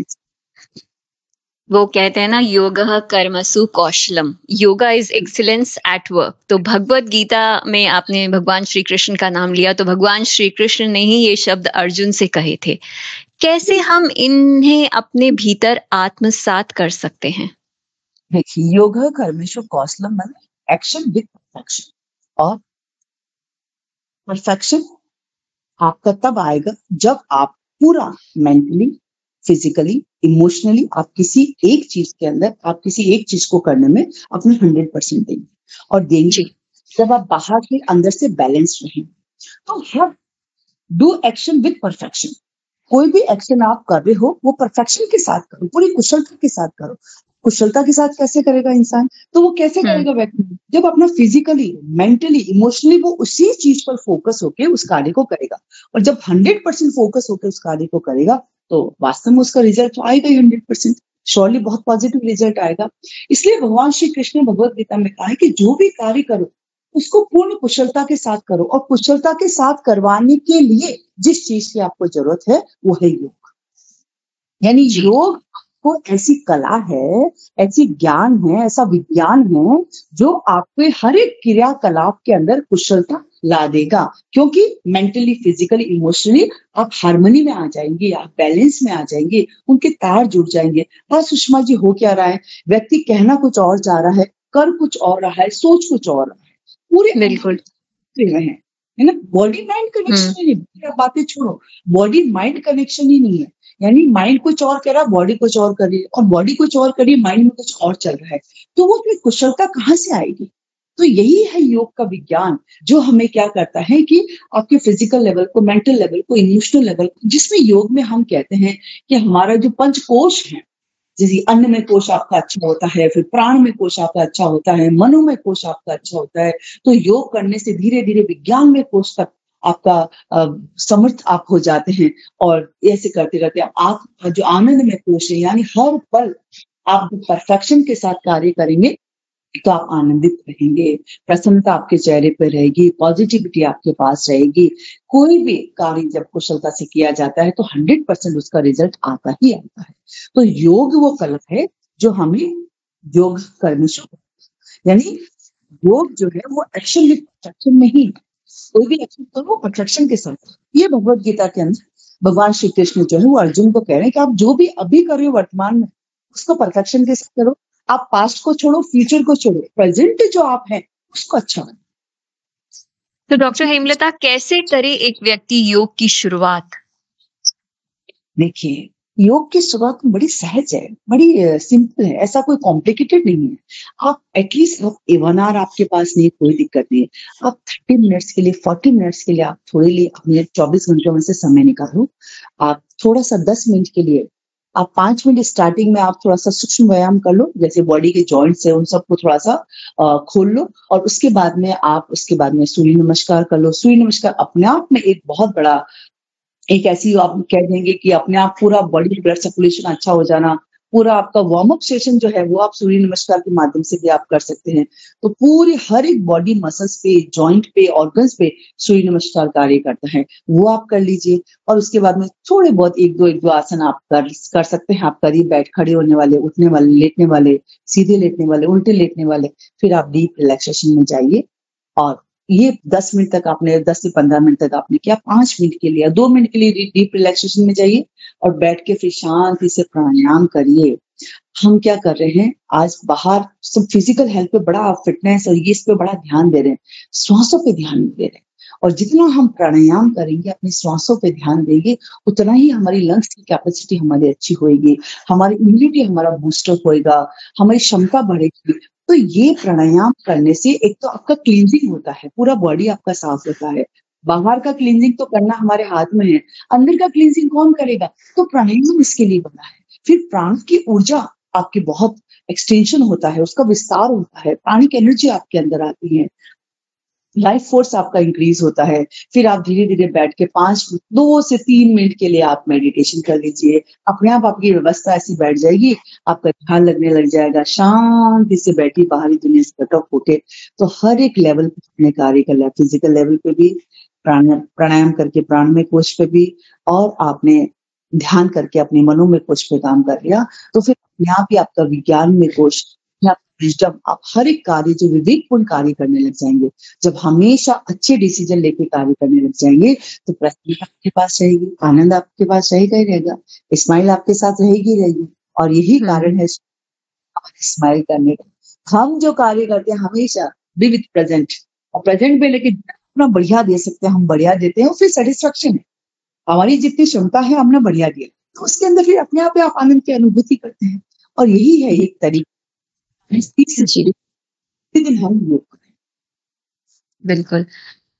B: वो कहते हैं ना, योगः कर्मसु कौशलम, yoga is excellence at work. तो भगवत गीता में आपने भगवान श्री कृष्ण का नाम लिया, तो भगवान श्री कृष्ण ने ही ये शब्द अर्जुन से कहे थे। कैसे हम इन्हें अपने भीतर आत्मसात कर सकते हैं?
A: देखिए, योगः कर्मसु कौशलम माने एक्शन विद परफेक्शन, और परफेक्शन आपका तब आएगा जब आप पूरा मेंटली, फिजिकली, इमोशनली आप किसी एक चीज के अंदर, आप किसी एक चीज को करने में अपने 100% देंगे, और देंगे जब आप बाहर से अंदर से बैलेंस रहेंगे। तो her do action with perfection, कोई भी एक्शन आप कर रहे हो वो परफेक्शन के साथ करो, पूरी कुशलता के साथ करो। कुशलता के साथ कैसे करेगा इंसान? तो वो कैसे करेगा व्यक्ति? जब अपना फिजिकली, मेंटली, इमोशनली वो उसी चीज पर फोकस होके उस कार्य को करेगा। और जब 100% फोकस होकर उस कार्य को करेगा, तो वास्तव में उसका रिजल्ट तो आएगा ही 100%। श्योरली बहुत पॉजिटिव रिजल्ट आएगा। इसलिए भगवान श्री कृष्ण ने भगवत गीता में कहा है कि जो भी कार्य करो उसको पूर्ण कुशलता के साथ करो, और कुशलता के साथ करवाने के लिए जिस चीज की आपको जरूरत है वो है योग। यानी योग को ऐसी कला है, ऐसी ज्ञान है, ऐसा विज्ञान है जो आपके हर एक क्रियाकलाप के अंदर कुशलता ला देगा। क्योंकि मेंटली, फिजिकली, इमोशनली आप हार्मनी में आ जाएंगे, आप बैलेंस में आ जाएंगे, उनके तार जुड़ जाएंगे। और सुषमा जी हो क्या रहा है, व्यक्ति कहना कुछ और जा रहा है, कर कुछ और रहा है, सोच कुछ और रहा है, पूरे
B: बिल्कुल
A: है ना। बॉडी माइंड कनेक्शन ही नहीं, बातें छोड़ो, बॉडी माइंड कनेक्शन ही नहीं है। यानी माइंड कुछ और कह रहा है, बॉडी कुछ और कर रही है, और बॉडी कुछ और कर रही है, माइंड में कुछ और चल रहा है। तो वो फिर कुशलता कहाँ से आएगी? तो यही है योग का विज्ञान, जो हमें क्या करता है कि आपके फिजिकल लेवल को, मेंटल लेवल को, इमोशनल लेवल को, जिसमें योग में हम कहते हैं कि हमारा जो पंचकोश है, जैसे अन्न में कोश आपका अच्छा होता है, फिर प्राण में कोश आपका अच्छा होता है, मनो में कोश आपका अच्छा होता है। तो योग करने से धीरे धीरे विज्ञान में कोश तक आपका समर्थ आप हो जाते हैं। और ऐसे करते करते आप जो आनंद में कोश है, यानी हर पल आप परफेक्शन के साथ कार्य करेंगे तो आप आनंदित रहेंगे, प्रसन्नता आपके चेहरे पर रहेगी, पॉजिटिविटी आपके पास रहेगी। कोई भी कार्य जब कुशलता से किया जाता है तो 100% उसका रिजल्ट आता ही आता है। तो योग वो कला है जो हमें योग करने से, यानी योग जो है वो एक्शन विद परफेक्शन में ही, कोई भी एक्शन करो परफेक्शन के साथ। ये भगवत गीता के अंदर भगवान श्री कृष्ण जो है वो अर्जुन को कह रहे हैं कि आप जो भी अभी कर रहे हो वर्तमान में, उसको परफेक्शन के साथ करो। आप पास्ट को छोड़ो, फ्यूचर को छोड़ो, प्रेजेंट जो आप हैं उसको अच्छा बनाओ।
B: तो डॉक्टर हेमलता, कैसे करे एक व्यक्ति योग की शुरुआत?
A: देखिए, योग की शुरुआत बड़ी सहज है, बड़ी सिंपल है, ऐसा कोई कॉम्प्लिकेटेड नहीं है। आप एटलीस्ट आप 1 आवर आपके पास नहीं, कोई दिक्कत नहीं है। आप 30 मिनट्स के लिए, 40 मिनट्स के लिए आप थोड़े लिए अपने 24 घंटों में से समय निकालो। आप थोड़ा सा 10 मिनट के लिए, आप 5 मिनट स्टार्टिंग में आप थोड़ा सा सूक्ष्म व्यायाम कर लो, जैसे बॉडी के जॉइंट्स है उन सबको थोड़ा सा खोल लो। और उसके बाद में सूर्य नमस्कार कर लो। सूर्य नमस्कार अपने आप में एक बहुत बड़ा, एक ऐसी आप कह देंगे कि अपने आप पूरा बॉडी ब्लड सर्कुलेशन अच्छा हो जाना, पूरा आपका वार्म अप सेशन जो है वो आप सूर्य नमस्कार के माध्यम से भी आप कर सकते हैं। तो पूरे हर एक बॉडी मसल्स पे, जॉइंट पे, ऑर्गन्स पे सूर्य नमस्कार कार्य करता है, वो आप कर लीजिए। और उसके बाद में थोड़े बहुत एक दो आसन आप कर सकते हैं। आप करिए, बैठ खड़े होने वाले, उठने वाले, लेटने वाले, सीधे लेटने वाले, उल्टे लेटने वाले। फिर आप डीप रिलैक्सेशन में जाइए। और ये 10 मिनट तक आपने, 10 से 15 मिनट तक आपने किया, 5 मिनट के लिए, 2 मिनट के लिए डीप रिलैक्सेशन में जाइए और बैठ के फिर शांति से प्राणायाम करिए। हम क्या कर रहे हैं आज, बाहर सब फिजिकल हेल्थ पे बड़ा, फिटनेस और ये इस पे बड़ा ध्यान दे रहे हैं, श्वासों पे ध्यान नहीं दे रहे हैं। और जितना हम प्राणायाम करेंगे, अपनी श्वासों पे ध्यान देंगे, उतना ही हमारी लंग्स की कैपेसिटी हमारी अच्छी होगी, हमारी इम्यूनिटी हमारा बूस्टर होएगा, हमारी क्षमता बढ़ेगी। तो ये प्राणायाम करने से एक तो आपका क्लींजिंग होता है, पूरा बॉडी आपका साफ होता है। बाहर का क्लींजिंग तो करना हमारे हाथ में है, अंदर का क्लींजिंग कौन करेगा? तो प्राणायाम इसके लिए बना है। फिर प्राण की ऊर्जा आपकी बहुत एक्सटेंशन होता है, उसका विस्तार होता है, प्राणिक एनर्जी आपके अंदर आती है, लाइफ फोर्स आपका इंक्रीज होता है। फिर आप धीरे धीरे बैठ के 2 से 3 मिनट के लिए आप मेडिटेशन कर लीजिए। अपने आप आपकी व्यवस्था ऐसी बैठ जाएगी, आपका ध्यान लगने लग जाएगा, शांति से बैठी बाहरी दुनिया से कट ऑफ होके। तो हर एक लेवल पे अपने कार्य कर लिया, फिजिकल लेवल पे भी प्राणायाम करके प्राणमय कोश पे भी, और आपने ध्यान करके अपने मनोमय कोश पे काम कर लिया, तो फिर अपने आप ही आपका विज्ञान में कोश, विजडम, आप हर एक कार्य जो विवेकपूर्ण कार्य करने लग जाएंगे। जब हमेशा अच्छे डिसीजन लेके कार्य करने लग जाएंगे तो प्रसन्नता आपके पास रहेगी, आनंद आपके पास रहेगा ही रहेगा, स्माइल आपके साथ रहेगी रहेगी। और यही कारण है स्माइल करने का। हम जो कार्य करते हैं हमेशा बी विथ प्रेजेंट, और प्रेजेंट में लेके अपना बढ़िया दे सकते हैं, हम बढ़िया देते हैं, फिर सेटिस्फेक्शन है, हमारी जितनी क्षमता है हमने बढ़िया दिया, तो उसके अंदर फिर अपने आप आप आनंद की अनुभूति करते हैं। और यही है एक तरीका दिन हम योग करें।
B: बिल्कुल।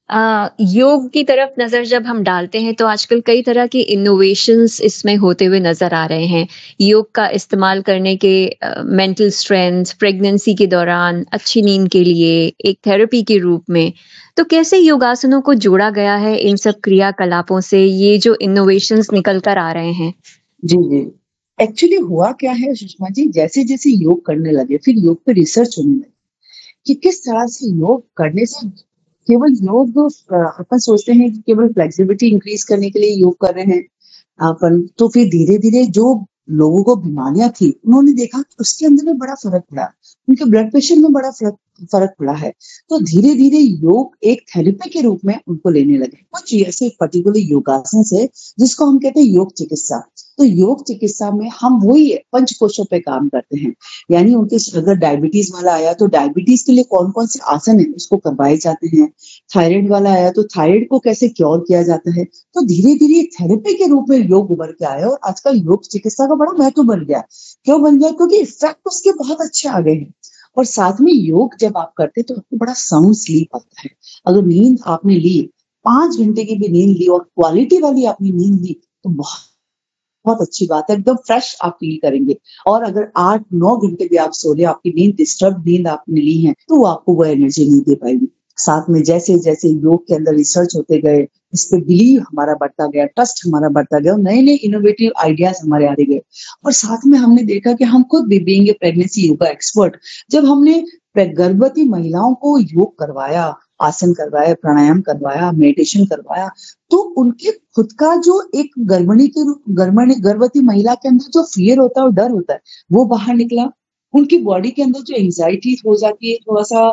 B: योग की तरफ नज़र जब हम डालते हैं तो आजकल कई तरह की इनोवेशंस इसमें होते हुए नज़र आ रहे हैं। योग का इस्तेमाल करने के मेंटल स्ट्रेंथ, प्रेगनेंसी के दौरान अच्छी नींद के लिए एक थेरेपी के रूप में। तो कैसे योगासनों को जोड़ा गया है इन सब क्रियाकलापों से, ये जो इनोवेशंस निकल कर आ रहे हैं?
A: जी, जी। एक्चुअली हुआ क्या है सुषमा जी, जैसे-जैसे योग करने लगे, फिर योग पे रिसर्च होने लगी कि किस तरह से योग करने से केवल योग अपन सोचते हैं कि केवल फ्लेक्सिबिलिटी इंक्रीज करने के लिए योग कर रहे हैं अपन, तो फिर धीरे-धीरे जो लोगों को बीमारियां थी, उन्होंने देखा कि उसके अंदर में बड़ा फर्क पड़ा, उनके ब्लड प्रेशर में बड़ा फर्क फर्क पड़ा है। तो धीरे-धीरे योग एक थेरेपी के रूप में उनको लेने लगे। कुछ ऐसे पर्टिकुलर योगासन है जिसको हम कहते हैं योग चिकित्सा। तो योग चिकित्सा में हम वही पंचकोशों पे काम करते हैं, यानी उनके अगर डायबिटीज वाला आया तो डायबिटीज के लिए कौन-कौन से आसन है उसको करवाए जाते हैं। थायराइड वाला आया तो थायराइड को कैसे क्योर किया जाता है। तो धीरे-धीरे थेरेपी के रूप में योग उभर के आया और आजकल योग चिकित्सा का बड़ा महत्व बन गया। क्यों बन गया? क्योंकि इफेक्ट उसके बहुत अच्छे आ गए हैं। और साथ में योग जब आप करते हैं तो आपको बड़ा साउंड स्लीप आता है। अगर नींद आपने ली, 5 घंटे की भी नींद ली और क्वालिटी वाली आपने नींद ली तो बहुत बहुत अच्छी बात है, एकदम फ्रेश आप फील करेंगे। और अगर 8-9 घंटे भी आप सो रहे, आपकी नींद डिस्टर्ब नींद आपने ली है, तो वो आपको वो एनर्जी नहीं दे पाएगी। साथ में जैसे-जैसे योग के अंदर रिसर्च होते गए, इस पे बिलीव हमारा बढ़ता गया, ट्रस्ट हमारा बढ़ता गया और नए-नए इनोवेटिव आइडियाज हमारे आते गए। और साथ में हमने देखा कि हम खुद भी being a pregnancy yoga expert, जब हमने गर्भवती महिलाओं को योग करवाया, आसन करवाया, प्राणायाम करवाया, मेडिटेशन करवाया, तो उनके खुद का जो एक गर्भवती महिला के अंदर जो फियर होता है और डर होता है, वो बाहर निकला। उनकी बॉडी के अंदर जो एंग्जायटी हो जाती है, थोड़ा-सा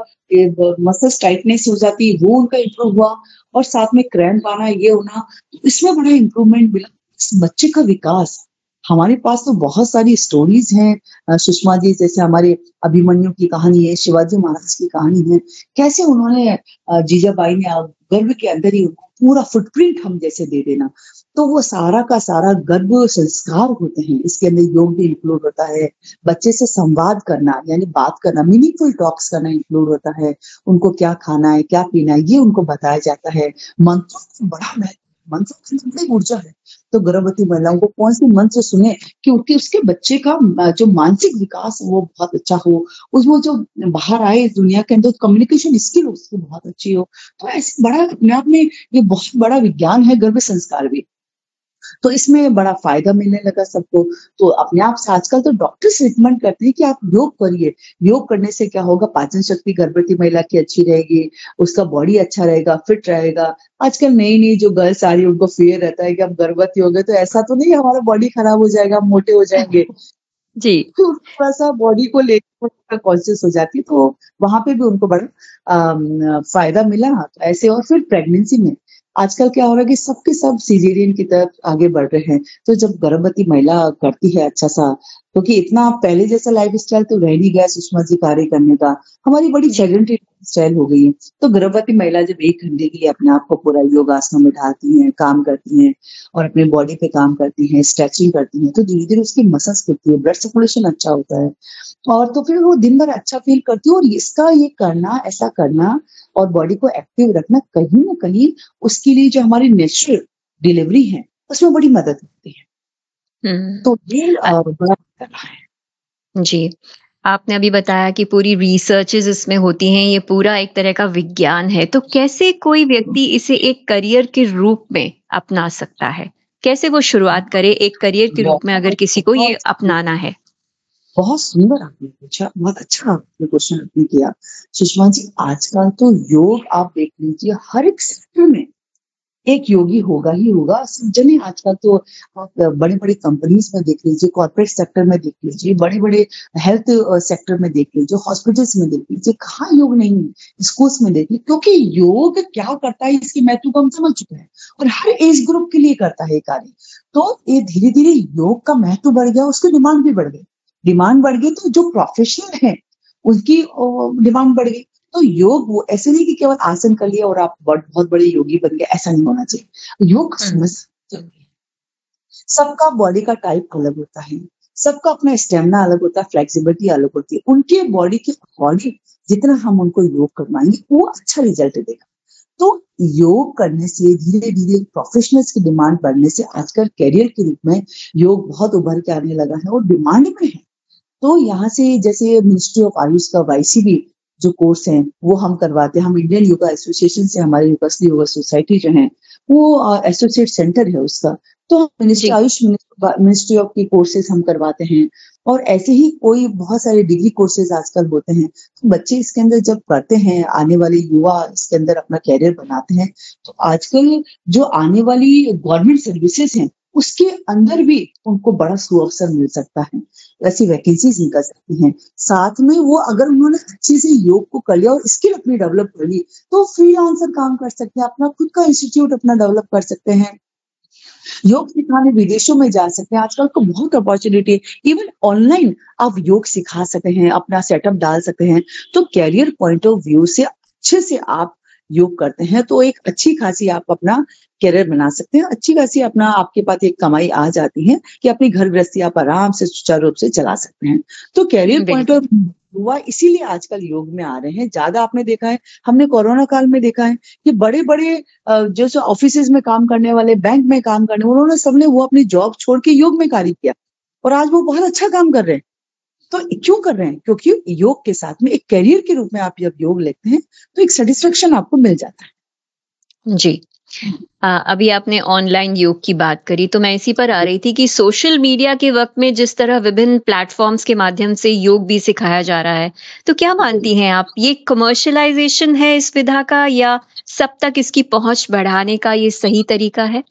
A: मसल्स टाइटनेस हो जाती है, वो उनका इम्प्रूव हुआ और साथ में क्रैम्प आना, ये होना, तो इसमें बड़ा इम्प्रूवमेंट मिला। इस बच्चे का विकास, हमारे पास तो बहुत सारी स्टोरीज हैं सुषमा जी, जैसे हमारे अभिमन्यु की कहानी है, शिवाजी महाराज की कहानी है, कैसे उन्होंने जीजाबाई ने गर्भ के अंदर ही उनको पूरा फुटप्रिंट हम जैसे दे देना। तो वो सारा का सारा गर्भ संस्कार होते हैं, इसके अंदर योग भी इंक्लूड होता है। बच्चे से संवाद करना यानी बात करना, मीनिंगफुल टॉक्स करना इंक्लूड होता है। उनको क्या खाना है, क्या पीना है, ये उनको बताया जाता है। मंत्रों का बड़ा महत्व, मंत्रों के अंदर बड़ी ऊर्जा है। तो गर्भवती महिलाओं को कौन से मंत्र सुने कि उसके बच्चे का जो मानसिक विकास वो बहुत अच्छा हो, उसमें जो बाहर आए इस दुनिया के अंदर कम्युनिकेशन स्किल उसकी बहुत अच्छी हो। तो ऐसे बड़ा अपने आप में ये बहुत बड़ा विज्ञान है गर्भ संस्कार भी। तो इसमें बड़ा फ़ायदा मिलने लगा सबको। तो अपने आप से आजकल तो डॉक्टर्स रिकमेंड करते हैं कि आप योग करिए। योग करने से क्या होगा, पाचन शक्ति गर्भवती महिला की अच्छी रहेगी, उसका बॉडी अच्छा रहेगा, फिट रहेगा। आजकल नई-नई जो गर्ल्स आ रही है उनको फ़ियर रहता है कि हम गर्भवती हो गए तो ऐसा तो नहीं हमारा बॉडी खराब हो जाएगा, हम मोटे हो जाएँगे।
B: जी।
A: फिर थोड़ा-सा बॉडी को लेकर थोड़ा कॉन्शियस हो जाती है, तो वहाँ पे भी उनको बड़ा फ़ायदा मिला। तो ऐसे और फिर प्रेगनेंसी में आजकल क्या हो रहा है कि सबके सब सिज़ेरियन की तरफ आगे बढ़ रहे हैं। तो जब गर्भवती महिला करती है अच्छा-सा, क्योंकि इतना पहले जैसा लाइफ़स्टाइल तो रह नहीं गया सुषमा जी कार्य करने का, हमारी बड़ी सेडेंटरी लाइफ़स्टाइल हो गई है। तो गर्भवती महिला जब 1 घंटे के लिए अपने आप को पूरा योगासनों में ढालती हैं, काम करती हैं और अपने बॉडी पे काम करती हैं, स्ट्रेचिंग करती हैं, तो धीरे-धीरे उसकी मसल्स खुलती है, ब्लड सर्कुलेशन अच्छा होता है और तो फिर वो दिन भर अच्छा फ़ील करती है और इसका ये करना, ऐसा करना और बॉडी को एक्टिव रखना कहीं न कहीं उसके लिए जो हमारी नेचुरल डिलीवरी है, उसमें बड़ी मदद मिलती है।
B: हुँ।
A: तो ये बड़ा कर रहा है।
B: जी। आपने अभी बताया कि पूरी रिसर्चेज़ इसमें होती हैं, ये पूरा एक तरह का विज्ञान है। तो कैसे कोई व्यक्ति इसे एक करियर के रूप में अपना सकता है? कैसे वो शुरुआत करे एक करियर के रूप में अगर किसी को ये अपनाना है?
A: बहुत सुंदर आपने पूछा, बहुत अच्छा आपने क्वेश्चन आपने किया। सुषमा जी, आजकल तो योग आप देख लीजिए हर एक सेक्टर में एक योगी होगा ही होगा। सब जने आजकल तो आप बड़ी-बड़ी कंपनीज़ में देख लीजिए, कॉर्पोरेट सेक्टर में देख लीजिए, बड़े-बड़े हेल्थ सेक्टर में देख लीजिए, हॉस्पिटल्स में देख लीजिए, कहाँ योग नहीं है? स्कूल्स में देख लीजिए, क्योंकि योग क्या करता है इसकी महत्व को हम समझ चुके हैं और हर एज ग्रुप के लिए करता है ये कार्य। तो ये धीरे-धीरे योग का महत्व बढ़ गया, उसकी डिमांड भी बढ़ गई। डिमांड बढ़ गई तो जो प्रोफेशनल है, उनकी डिमांड बढ़ गई। तो योग वो ऐसे नहीं कि केवल आसन कर लिया और आप बहुत बड़े योगी बन गए, ऐसा नहीं होना चाहिए। योग
B: हुँ।
A: समझ जरूरी है। सबका बॉडी का टाइप अलग होता है, सबका अपना स्टेमिना अलग होता है, फ्लेक्सिबिलिटी अलग होती है। उनके बॉडी के अकॉर्डिंग जितना हम उनको योग करवाएंगे वो अच्छा रिजल्ट देगा। तो योग करने से धीरे-धीरे प्रोफेशनल्स की डिमांड बढ़ने से आजकल करियर के रूप में योग बहुत उभर के आने लगा है और डिमांड में है। तो यहाँ से जैसे मिनिस्ट्री ऑफ आयुष का वाईसीबी जो कोर्स है वो हम करवाते हैं। हम इंडियन योगा एसोसिएशन से, हमारे यूनिवर्सिटी योगा सोसाइटी जो है वो एसोसिएट सेंटर है उसका। तो ministry
B: ji.
A: Ayush ministry of के कोर्सेज हम करवाते हैं और ऐसे ही कोई बहुत सारे डिग्री कोर्सेज आजकल होते हैं। तो बच्चे इसके अंदर जब करते हैं, आने वाले युवा इसके अंदर अपना कैरियर बनाते हैं, तो आजकल जो आने वाली गवर्नमेंट सर्विसेज हैं उसके अंदर भी उनको बड़ा सुअवसर मिल सकता है, ऐसी वैकेंसीज निकल सकती हैं। साथ में वो अगर उन्होंने अच्छे से योग को कर लिया और स्किल अपनी डेवलप कर ली तो फ्रीलांसर काम कर सकते हैं, अपना खुद का इंस्टीट्यूट अपना डेवलप कर सकते हैं, योग सिखाने विदेशों में जा सकते हैं। आजकल तो बहुत अपॉर्चुनिटी है, इवन ऑनलाइन आप योग सिखा सकते हैं, अपना सेटअप डाल सकते हैं। तो कैरियर पॉइंट ऑफ व्यू से अच्छे से आप योग करते हैं तो एक अच्छी खासी आप अपना कैरियर बना सकते हैं, अच्छी खासी अपना आपके पास एक कमाई आ जाती है कि अपनी घर गृहस्थी आप आराम से सुचारू रूप से चला सकते हैं। तो कैरियर पॉइंट
B: बिल्कुल।
A: ऑफ हुआ इसीलिए आजकल योग में आ रहे हैं ज्यादा। आपने देखा है, हमने कोरोना काल में देखा है कि बड़े बड़े जैसे ऑफिसेज में काम करने वाले, बैंक में काम करने, उन्होंने सबने वो अपनी जॉब छोड़ के योग में कार्य किया और आज वो बहुत अच्छा काम कर रहे हैं। तो क्यों कर रहे हैं? क्योंकि योग के साथ में एक करियर के रूप में आप जब योग लेते हैं तो एक सेटिस्फेक्शन आपको मिल जाता है।
B: जी। अभी आपने ऑनलाइन योग की बात करी तो मैं इसी पर आ रही थी कि सोशल मीडिया के वक्त में जिस तरह विभिन्न प्लेटफॉर्म्स के माध्यम से योग भी सिखाया जा रहा है, तो क्या मानती हैं आप ये कमर्शियलाइजेशन है इस विधा का या सब तक इसकी पहुंच बढ़ाने का ये सही तरीका है?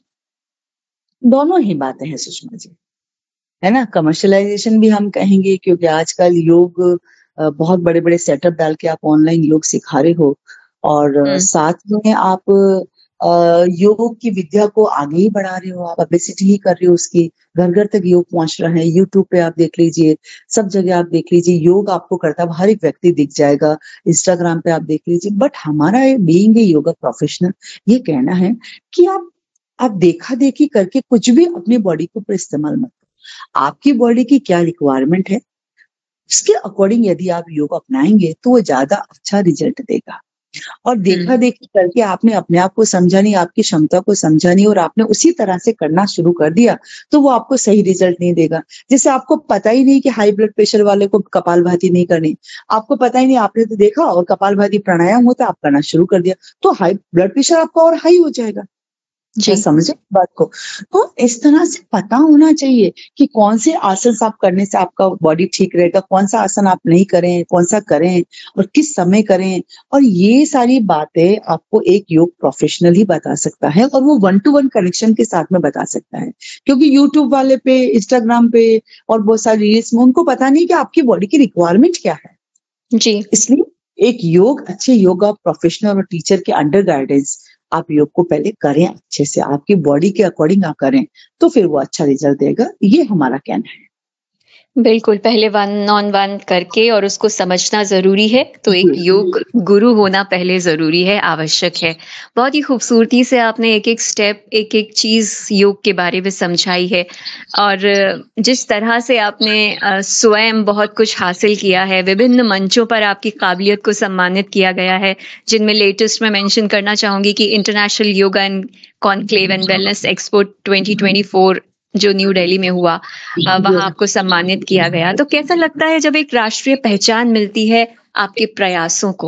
A: दोनों ही बातें हैं सुषमा जी, है ना? कमर्शियलाइजेशन भी हम कहेंगे क्योंकि आजकल योग बहुत बड़े-बड़े सेटअप डाल के आप ऑनलाइन योग सिखा रहे हो और
B: हुँ।
A: साथ में आप योग की विद्या को आगे ही बढ़ा रहे हो, आप पब्लिसिटी ही कर रहे हो उसकी, घर-घर तक योग पहुँच रहा है। यूट्यूब पे आप देख लीजिए, सब जगह आप देख लीजिए, योग आपको करता हुआ हर एक व्यक्ति दिख जाएगा। इंस्टाग्राम पे आप देख लीजिए। बट हमारा बीइंग ए योगा प्रोफेशनल ये कहना है कि आप देखा-देखी करके कुछ भी अपनी बॉडी के ऊपर इस्तेमाल मत करो। आपकी बॉडी की क्या रिक्वायरमेंट है, उसके अकॉर्डिंग यदि आप योग अपनाएँगे तो वो ज़्यादा अच्छा रिजल्ट देगा। और
B: हुँ।
A: देखा-देखी करके आपने अपने आप को समझा नहीं, आपकी क्षमता को समझा नहीं और आपने उसी तरह से करना शुरू कर दिया, तो वो आपको सही रिजल्ट नहीं देगा। जैसे आपको पता ही नहीं कि हाई ब्लड प्रेशर वाले को कपालभाति नहीं करनी, आपको पता ही नहीं, आपने तो देखा और कपालभाति प्राणायाम होता है, आप करना शुरू कर दिया, तो हाई ब्लड प्रेशर आपका और हाई हो जाएगा। क्या
B: जी।
A: समझे बात को? तो इस तरह से पता होना चाहिए कि कौन से आसन आप करने से आपका बॉडी ठीक रहेगा, कौन सा आसन आप नहीं करें, कौन सा करें और किस समय करें। और ये सारी बातें आपको एक योग प्रोफेशनल ही बता सकता है और वो वन टू वन कनेक्शन के साथ में बता सकता है। क्योंकि यूट्यूब वाले पे, इंस्टाग्राम पे और बहुत सारी रील्स में उनको पता नहीं कि आपकी बॉडी की रिक्वायरमेंट क्या है।
B: जी।
A: इसलिए एक अच्छे योगा प्रोफेशनल और टीचर के अंडर गाइडेंस आप योग को पहले करें अच्छे से, आपकी बॉडी के अकॉर्डिंग आप करें, तो फिर वो अच्छा रिजल्ट देगा, ये हमारा कहना है।
B: बिल्कुल, पहले वन ऑन वन करके और उसको समझना ज़रूरी है, तो एक
A: जी,
B: योग गुरु होना पहले ज़रूरी है, आवश्यक है। बहुत ही खूबसूरती से आपने एक-एक स्टेप, एक-एक चीज़ योग के बारे में समझाई है और जिस तरह से आपने स्वयं बहुत कुछ हासिल किया है, विभिन्न मंचों पर आपकी काबिलियत को सम्मानित किया गया है, जिनमें लेटेस्ट मैं मेंशन करना चाहूँगी कि international yoga and conclave and wellness expo 2024 जो न्यू दिल्ली में हुआ, वहाँ आपको सम्मानित किया गया। तो कैसा लगता है जब एक राष्ट्रीय पहचान मिलती है आपके प्रयासों को?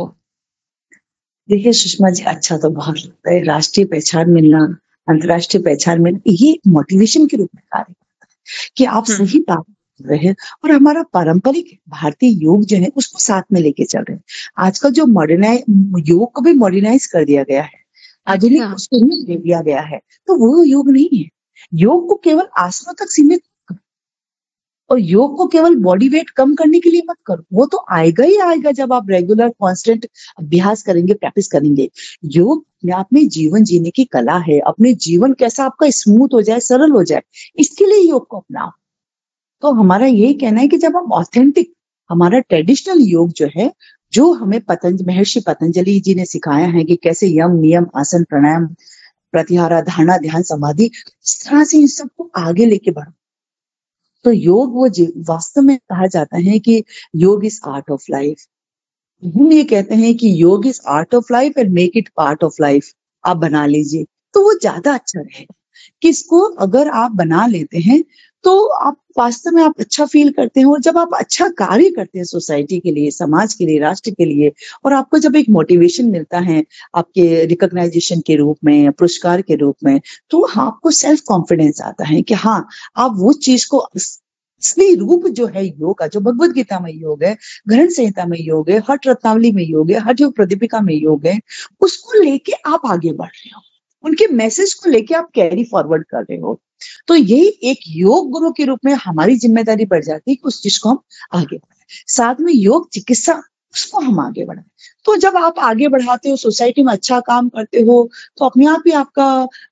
A: देखिए सुषमा जी, अच्छा तो बहुत लगता है, राष्ट्रीय पहचान मिलना, अंतर्राष्ट्रीय पहचान मिलना, ये मोटिवेशन के रूप में कार्य करता है कि आप
B: हुँ।
A: सही बात कर रहे हैं और हमारा पारंपरिक भारतीय योग जो है उसको साथ में लेके चल रहे हैं। आजकल जो योग को भी मॉडर्नाइज कर दिया गया है, आधुनिक
B: अच्छा।
A: उसको रूप दे दिया गया है, तो वो योग नहीं है। योग को केवल आसनों तक सीमित मत करो और योग को केवल बॉडी वेट कम करने के लिए मत करो, वो तो आएगा ही आएगा जब आप रेगुलर कांस्टेंट अभ्यास करेंगे, प्रैक्टिस करेंगे। योग अपने आप में जीवन जीने की कला है, अपने जीवन कैसा आपका स्मूथ हो जाए, सरल हो जाए, इसके लिए योग को अपनाओ। तो हमारा यही कहना है कि जब हम ऑथेंटिक, हमारा ट्रेडिशनल योग जो है, जो हमें महर्षि पतंजलि जी ने सिखाया है कि कैसे यम, नियम, आसन, प्राणायाम, प्रत्याहार, धारणा, ध्यान, समाधि, इस तरह से इन सबको आगे लेके बढ़ो। तो योग वो वास्तव में कहा जाता है कि योग इज आर्ट ऑफ लाइफ। हम ये कहते हैं कि योग is art of life and make it part of life, आप बना लीजिए तो वो ज्यादा अच्छा रहेगा। कि इसको अगर आप बना लेते हैं तो आप वास्तव में आप अच्छा फील करते हो। जब आप अच्छा कार्य करते हैं सोसाइटी के लिए, समाज के लिए, राष्ट्र के लिए, और आपको जब एक मोटिवेशन मिलता है आपके रिकॉग्नाइजेशन के रूप में, पुरस्कार के रूप में, तो आपको सेल्फ कॉन्फिडेंस आता है कि हाँ, आप वो चीज को असली रूप जो है योग का, जो भगवत गीता में योग है, ग्रंथ संहिता में योग है, हठ रत्नावली में योग है, हठ योग प्रदीपिका में योग है, उसको लेके आप आगे बढ़ रहे हो, उनके मैसेज को लेके आप कैरी फॉरवर्ड कर रहे हो। तो यही एक योग गुरु के रूप में हमारी जिम्मेदारी बढ़ जाती है कि उस चीज को हम आगे बढ़ाएं। साथ में योग चिकित्सा, उसको हम आगे बढ़ाएं। तो जब आप आगे बढ़ाते हो, सोसाइटी में अच्छा काम करते हो, तो अपने आप ही आपका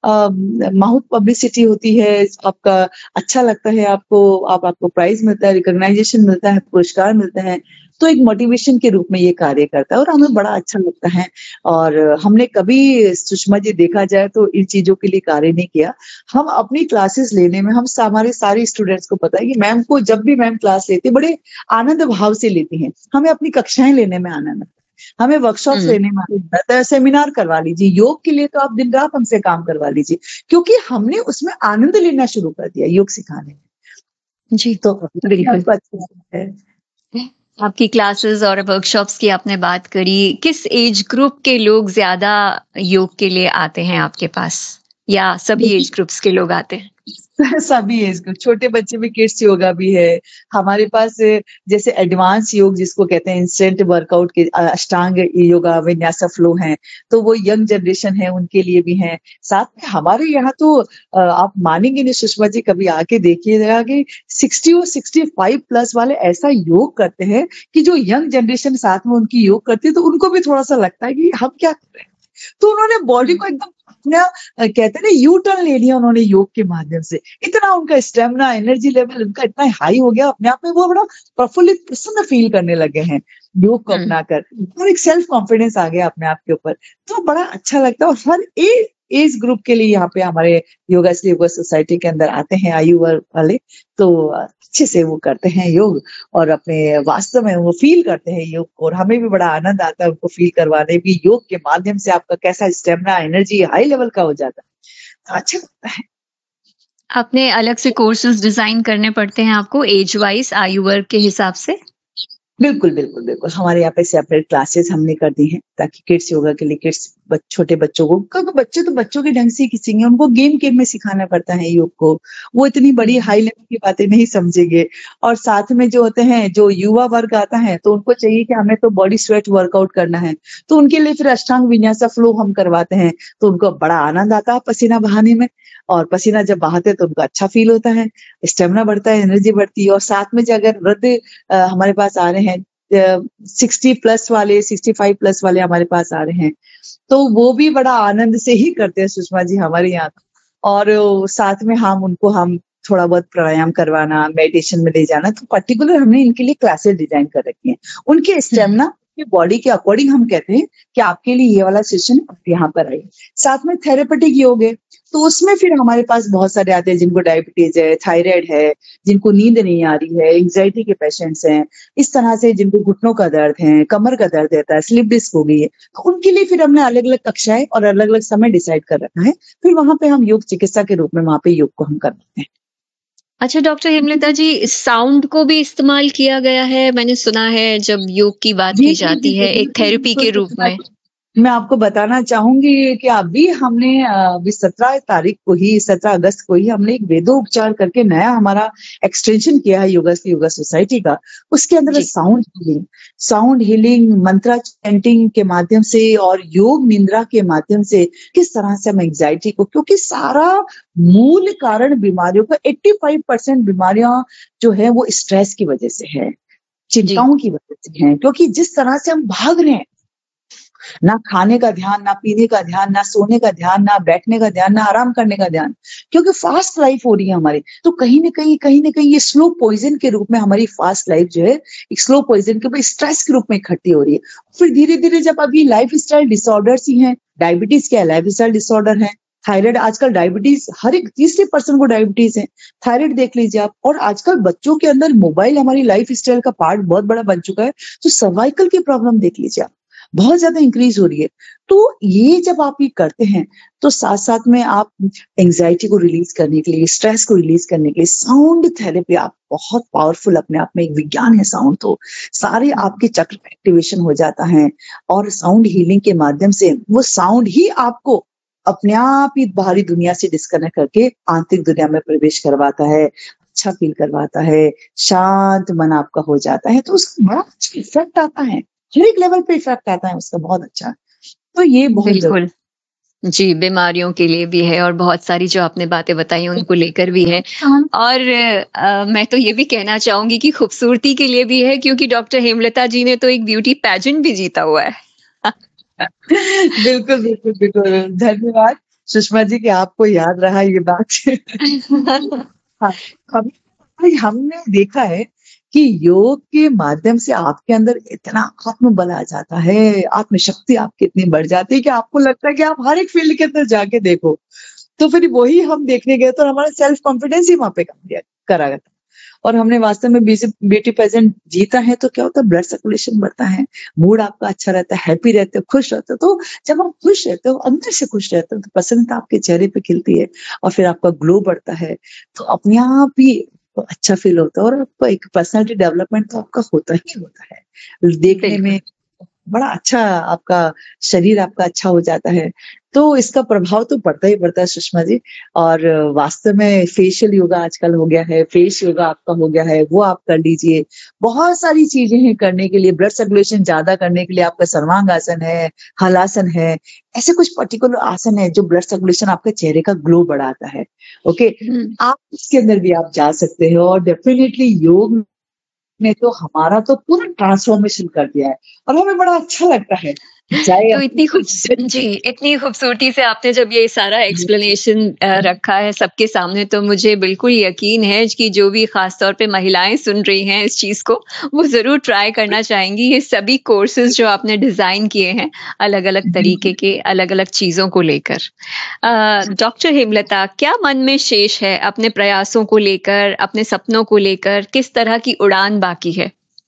A: माउथ पब्लिसिटी होती है, आपका अच्छा लगता है, आपको प्राइज मिलता है, रिकॉग्नाइजेशन मिलता है, पुरस्कार मिलता है। तो एक मोटिवेशन के रूप में ये कार्य करता है और हमें बड़ा अच्छा लगता है। और हमने कभी, सुषमा जी, देखा जाए तो इन चीजों के लिए कार्य नहीं किया। हम अपनी क्लासेस लेने में, हमारे सारे स्टूडेंट्स को पता है कि मैम को जब भी मैम क्लास लेती है बड़े आनंद भाव से लेती हैं। हमें अपनी कक्षाएं लेने में आनंद आता है, हमें वर्कशॉप्स लेने में आनंद आता है। सेमिनार करवा लीजिए, योग के लिए तो आप दिन रात हमसे काम करवा लीजिए, क्योंकि हमने उसमें आनंद लेना शुरू कर दिया योग सिखाने में।
B: जी,
A: तो
B: बिल्कुल।
A: आपको अच्छा लगता है।
B: आपकी क्लासेस और वर्कशॉप्स की आपने बात करी, किस एज ग्रुप के लोग ज्यादा योग के लिए आते हैं आपके पास, या सभी एज ग्रुप्स के लोग आते हैं?
A: सभी एज ग्रुप, छोटे बच्चे में किड्स योगा भी है हमारे पास, जैसे एडवांस योग जिसको कहते हैं, इंस्टेंट वर्कआउट के अष्टांग योगा, विन्यासा फ्लो है, तो वो यंग जनरेशन है उनके लिए भी है। साथ में हमारे यहाँ तो आप मानेंगे नहीं सुषमा जी, कभी आके देखिएगा कि 60 और 65 प्लस वाले ऐसा योग करते हैं कि जो यंग जनरेशन साथ में उनकी योग करती है तो उनको भी थोड़ा सा लगता है कि हम क्या कर रहे हैं। तो उन्होंने बॉडी को एकदम अपना, कहते हैं ना, यू टर्न ले लिया उन्होंने योग के माध्यम से। इतना उनका स्टेमिना, एनर्जी लेवल उनका इतना हाई हो गया अपने आप में, वो बड़ा प्रफुल्लित, प्रसन्न फील करने लगे हैं योग को अपनाकर, और एक सेल्फ कॉन्फिडेंस आ गया अपने आप के ऊपर। तो बड़ा अच्छा लगता है। और हर एज ग्रुप के लिए यहाँ पे हमारे योगा सोसाइटी के अंदर आते हैं आयु वर्ग वाले, तो अच्छे से वो करते हैं योग, और अपने वास्तव में वो फील करते हैं योग को, और हमें भी बड़ा आनंद आता है उनको फील करवाने भी। योग के माध्यम से आपका कैसा स्टेमिना, एनर्जी हाई लेवल का हो जाता है, तो अच्छा लगता है।
B: आपने अलग से कोर्सेज डिजाइन करने पड़ते हैं आपको एज वाइज, आयु वर्ग के हिसाब से?
A: बिल्कुल बिल्कुल बिल्कुल, हमारे यहाँ पे सेपरेट क्लासेस हमने कर दी हैं, ताकि किड्स योगा के लिए, छोटे बच्चों को, क्योंकि बच्चे तो बच्चों के ढंग से सीखेंगे, उनको गेम में सिखाना पड़ता है योग को, वो इतनी बड़ी हाई लेवल की बातें नहीं समझेंगे। और साथ में जो होते हैं, जो युवा वर्ग आता है, तो उनको चाहिए कि हमें तो बॉडी स्वेट वर्कआउट करना है, तो उनके लिए फिर अष्टांग विन्यासा फ्लो हम करवाते हैं, तो उनको बड़ा आनंद आता है पसीना बहाने में। और पसीना जब बहाते हैं तो उनको अच्छा फील होता है, स्टेमिना बढ़ता है, एनर्जी बढ़ती है। और साथ में जो अगर वृद्ध हमारे पास आ रहे हैं, 60 प्लस वाले, 65 प्लस वाले हमारे पास आ रहे हैं, तो वो भी बड़ा आनंद से ही करते हैं सुषमा जी हमारे यहाँ। और साथ में हम थोड़ा बहुत प्राणायाम करवाना, मेडिटेशन में ले जाना, तो पर्टिकुलर हमने इनके लिए क्लासेस डिजाइन कर रखी हैं। उनके स्टेमिना, बॉडी के अकॉर्डिंग हम कहते हैं कि आपके लिए ये वाला सेशन आप यहाँ पर आइए। साथ में थेरेपेटिक योग है, तो उसमें फिर हमारे पास बहुत सारे आते हैं जिनको डायबिटीज है, थायराइड है, जिनको नींद नहीं आ रही है, एंग्जाइटी के पेशेंट्स हैं, इस तरह से जिनको घुटनों का दर्द है, कमर का दर्द रहता है, स्लिप डिस्क हो गई है, तो उनके लिए फिर हमने अलग अलग कक्षाएं और अलग अलग समय डिसाइड कर रखा है। फिर वहां पे हम योग चिकित्सा के रूप में वहां पे योग को हम करते हैं।
B: अच्छा डॉक्टर हेमलता जी, साउंड को भी इस्तेमाल किया गया है, मैंने सुना है, जब योग की बात की जाती है एक थेरेपी के रूप में।
A: मैं आपको बताना चाहूंगी कि अभी हमने 17 अगस्त को ही हमने एक वेदोपचार करके नया हमारा एक्सटेंशन किया है योगा सोसाइटी का। उसके अंदर साउंड हीलिंग, मंत्रा चैंटिंग के माध्यम से और योग निंद्रा के माध्यम से किस तरह से हम एंग्जाइटी को, क्योंकि सारा मूल कारण बीमारियों का 85% बीमारियां जो है वो स्ट्रेस की वजह से है, चिंताओं की वजह से है। क्योंकि जिस तरह से हम भाग रहे हैं, ना खाने का ध्यान, ना पीने का ध्यान, ना सोने का ध्यान, ना बैठने का ध्यान, ना आराम करने का ध्यान, क्योंकि फास्ट लाइफ हो रही है हमारी, तो कहीं ना कहीं ये स्लो पॉइजन के रूप में हमारी फास्ट लाइफ जो है एक स्लो पॉइजन के रूप, स्ट्रेस के रूप में इकट्ठी हो रही है। फिर धीरे धीरे जब अभी लाइफ स्टाइल डिसऑर्डर्स ही हैं, डायबिटीज क्या है, लाइफ स्टाइल डिसऑर्डर है, थायराइड आजकल डायबिटीज हर एक तीसरे पर्सन को डायबिटीज है। थायराइड देख लीजिए आप। और आजकल बच्चों के अंदर मोबाइल हमारी लाइफ स्टाइल का पार्ट बहुत बड़ा बन चुका है, तो सर्वाइकल की प्रॉब्लम देख लीजिए आप, बहुत ज्यादा इंक्रीज हो रही है। तो ये जब आप ये करते हैं तो साथ साथ में आप एंजाइटी को रिलीज करने के लिए, स्ट्रेस को रिलीज करने के लिए साउंड थेरेपी आप बहुत पावरफुल, अपने आप में एक विज्ञान है साउंड। तो सारे आपके चक्र एक्टिवेशन हो जाता है और साउंड हीलिंग के माध्यम से वो साउंड ही आपको अपने आप ही बाहरी दुनिया से डिस्कनेक्ट करके आंतरिक दुनिया में प्रवेश करवाता है, अच्छा फील करवाता है, शांत मन आपका हो जाता है। तो उसका बड़ा अच्छा इफेक्ट आता है, हर एक लेवल पे इफेक्ट आता है उसका, बहुत अच्छा। तो ये बहुत
B: बिल्कुल जी, बीमारियों के लिए भी है और बहुत सारी जो आपने बातें बताई उनको लेकर भी है। और मैं तो ये भी कहना चाहूंगी कि खूबसूरती के लिए भी है, क्योंकि डॉक्टर हेमलता जी ने तो एक ब्यूटी पैजेंट भी जीता हुआ है।
A: बिल्कुल बिल्कुल बिल्कुल, धन्यवाद सुषमा जी कि आपको याद रहा ये बात। हाँ, हमने देखा है कि योग के माध्यम से आपके अंदर इतना आत्मबल आ जाता है, आत्मशक्ति आपकी इतनी बढ़ जाती है कि आपको लगता है कि आप हर एक फील्ड के अंदर जाके देखो। तो फिर वही हम देखने गए तो हमारा सेल्फ कॉन्फिडेंस ही वहां पे करा गया था। और हमने वास्तव में ब्यूटी पेजेंट जीता है तो क्या होता है, ब्लड सर्कुलेशन बढ़ता है, मूड आपका अच्छा रहता है, हैप्पी रहते हो, खुश रहते हो। तो जब आप खुश रहते हो, अंदर से खुश रहते हो, तो प्रसन्नता आपके चेहरे पे खिलती है और फिर आपका ग्लो बढ़ता है। तो अपने आप ही तो अच्छा फील होता है और आपका एक पर्सनालिटी डेवलपमेंट तो आपका होता ही होता है। देखने में बड़ा अच्छा आपका शरीर आपका अच्छा हो जाता है। तो इसका प्रभाव तो पड़ता ही पड़ता है सुषमा जी। और वास्तव में फेशियल योगा आजकल हो गया है, फेस योगा आपका हो गया है, वो आप कर लीजिए। बहुत सारी चीजें हैं करने के लिए, ब्लड सर्कुलेशन ज्यादा करने के लिए आपका सर्वांग आसन है, हलासन है, ऐसे कुछ पर्टिकुलर आसन है जो ब्लड सर्कुलेशन आपके चेहरे का ग्लो बढ़ाता है। ओके, आप इसके अंदर भी आप जा सकते हो। और डेफिनेटली योग ने तो हमारा तो पूरा ट्रांसफॉर्मेशन कर दिया है और हमें बड़ा अच्छा लगता है।
B: तो इतनी खूबसूरती से आपने जब ये सारा एक्सप्लेनेशन रखा है सबके सामने, तो मुझे बिल्कुल यकीन है कि जो भी खास तौर पे महिलाएं सुन रही हैं इस चीज को, वो जरूर ट्राई करना चाहेंगी। ये सभी कोर्सेज जो आपने डिजाइन किए हैं अलग अलग तरीके के, अलग अलग चीजों को लेकर। डॉक्टर हेमलता, क्या मन में शेष है अपने प्रयासों को लेकर, अपने सपनों को लेकर? किस तरह की उड़ान बाकी है?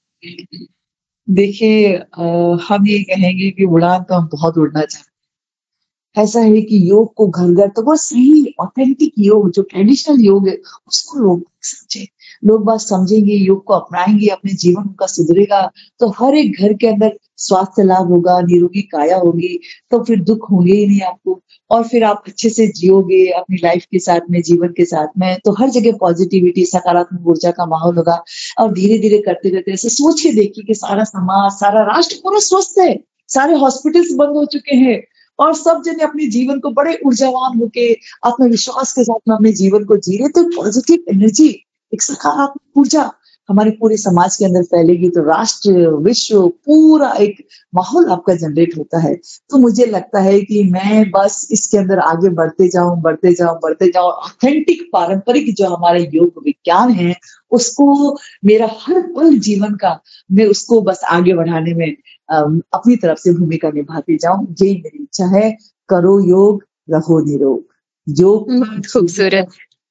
A: देखिए, हम ये कहेंगे कि उड़ान तो हम बहुत उड़ना चाहते हैं। ऐसा है कि योग को घर घर तो वो सही ऑथेंटिक योग जो ट्रेडिशनल योग है उसको लोग समझे, लोग बात समझेंगे, योग को अपनाएंगे, अपने जीवन उनका सुधरेगा तो हर एक घर के अंदर स्वास्थ्य लाभ होगा, निरोगी काया होगी, तो फिर दुख होंगे ही नहीं आपको। और फिर आप अच्छे से जियोगे अपनी लाइफ के साथ में, जीवन के साथ में, तो हर जगह पॉजिटिविटी, सकारात्मक ऊर्जा का माहौल होगा। और धीरे धीरे करते करते ऐसे सोचिए, देखिए कि सारा समाज, सारा राष्ट्र पूरा स्वस्थ है, सारे हॉस्पिटल्स बंद हो चुके हैं और सब जने अपने जीवन को बड़े ऊर्जावान होके आत्मविश्वास के साथ में अपने जीवन को जी रहे। तो पॉजिटिव एनर्जी, एक सकारात्मक ऊर्जा हमारे पूरे समाज के अंदर फैलेगी तो राष्ट्र, विश्व, पूरा एक माहौल आपका जनरेट होता है। तो मुझे लगता है कि मैं बस इसके अंदर आगे बढ़ते जाऊं। ऑथेंटिक पारंपरिक जो हमारे योग विज्ञान है उसको मेरा हर पल जीवन का, मैं उसको बस आगे बढ़ाने में अपनी तरफ से भूमिका निभाते जाऊं। यही मेरी इच्छा है। करो योग, रहो निरोग। योग
B: खूबसूरत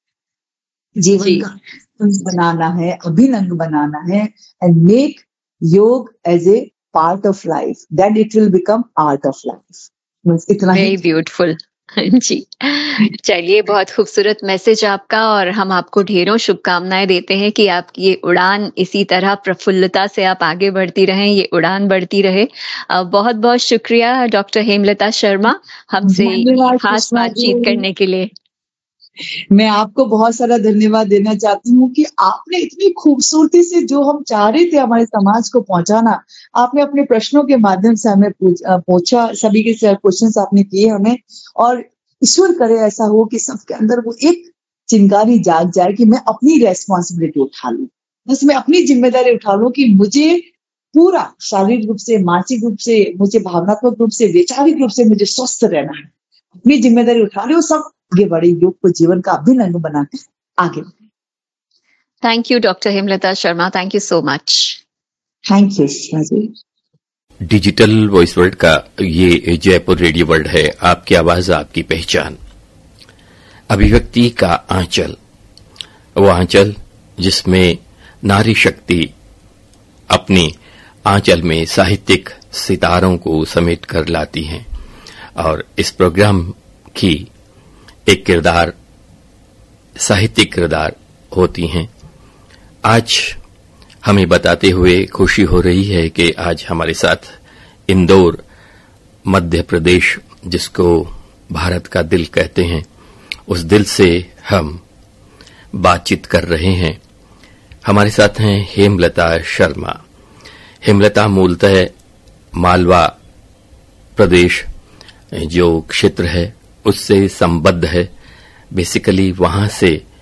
A: जीवन का बनाना है, अभिन्न बनाना है, एंड मेक योग as a part of life, that it will become art of life. इतना ही।
B: वेरी ब्यूटीफुल जी। चलिए, बहुत खूबसूरत मैसेज आपका, और हम आपको ढेरों शुभकामनाएं देते हैं कि आपकी ये उड़ान इसी तरह प्रफुल्लता से आप आगे बढ़ती रहें, ये उड़ान बढ़ती रहे। बहुत बहुत शुक्रिया डॉक्टर हेमलता शर्मा हमसे खास बातचीत करने के लिए।
A: मैं आपको बहुत सारा धन्यवाद देना चाहती हूँ कि आपने इतनी खूबसूरती से जो हम चाह रहे थे हमारे समाज को पहुंचाना, आपने अपने प्रश्नों के माध्यम से हमें पूछा, सभी के क्वेश्चंस आपने किए हमें। और ईश्वर करे ऐसा हो कि सबके अंदर वो एक चिंगारी जाग जाए कि मैं अपनी रेस्पॉन्सिबिलिटी उठा लूं, बस मैं अपनी जिम्मेदारी उठा लूं कि मुझे पूरा शारीरिक रूप से, मानसिक रूप से, मुझे भावनात्मक रूप से, वैचारिक रूप से मुझे स्वस्थ रहना है। अपनी जिम्मेदारी उठा रहे हो, सब आगे बढ़े, योग को जीवन का अभिन्न अंग बनाकर आगे बढ़े।
B: Thank you doctor Hemlata Sharma, thank you so much.
A: Thank you.
C: Digital voice world का ये जयपुर रेडियो वर्ल्ड है, आपकी आवाज आपकी पहचान। अभिव्यक्ति का आंचल, वो आंचल जिसमें नारी शक्ति अपनी आंचल में साहित्यिक सितारों को समेट कर लाती हैं और इस प्रोग्राम की एक किरदार साहित्यिक किरदार होती हैं। आज हमें बताते हुए खुशी हो रही है कि आज हमारे साथ इंदौर, मध्य प्रदेश, जिसको भारत का दिल कहते हैं, उस दिल से हम बातचीत कर रहे हैं। हमारे साथ हैं हेमलता शर्मा। हेमलता मूलतः मालवा प्रदेश जो क्षेत्र है उससे संबद्ध है। बेसिकली वहां से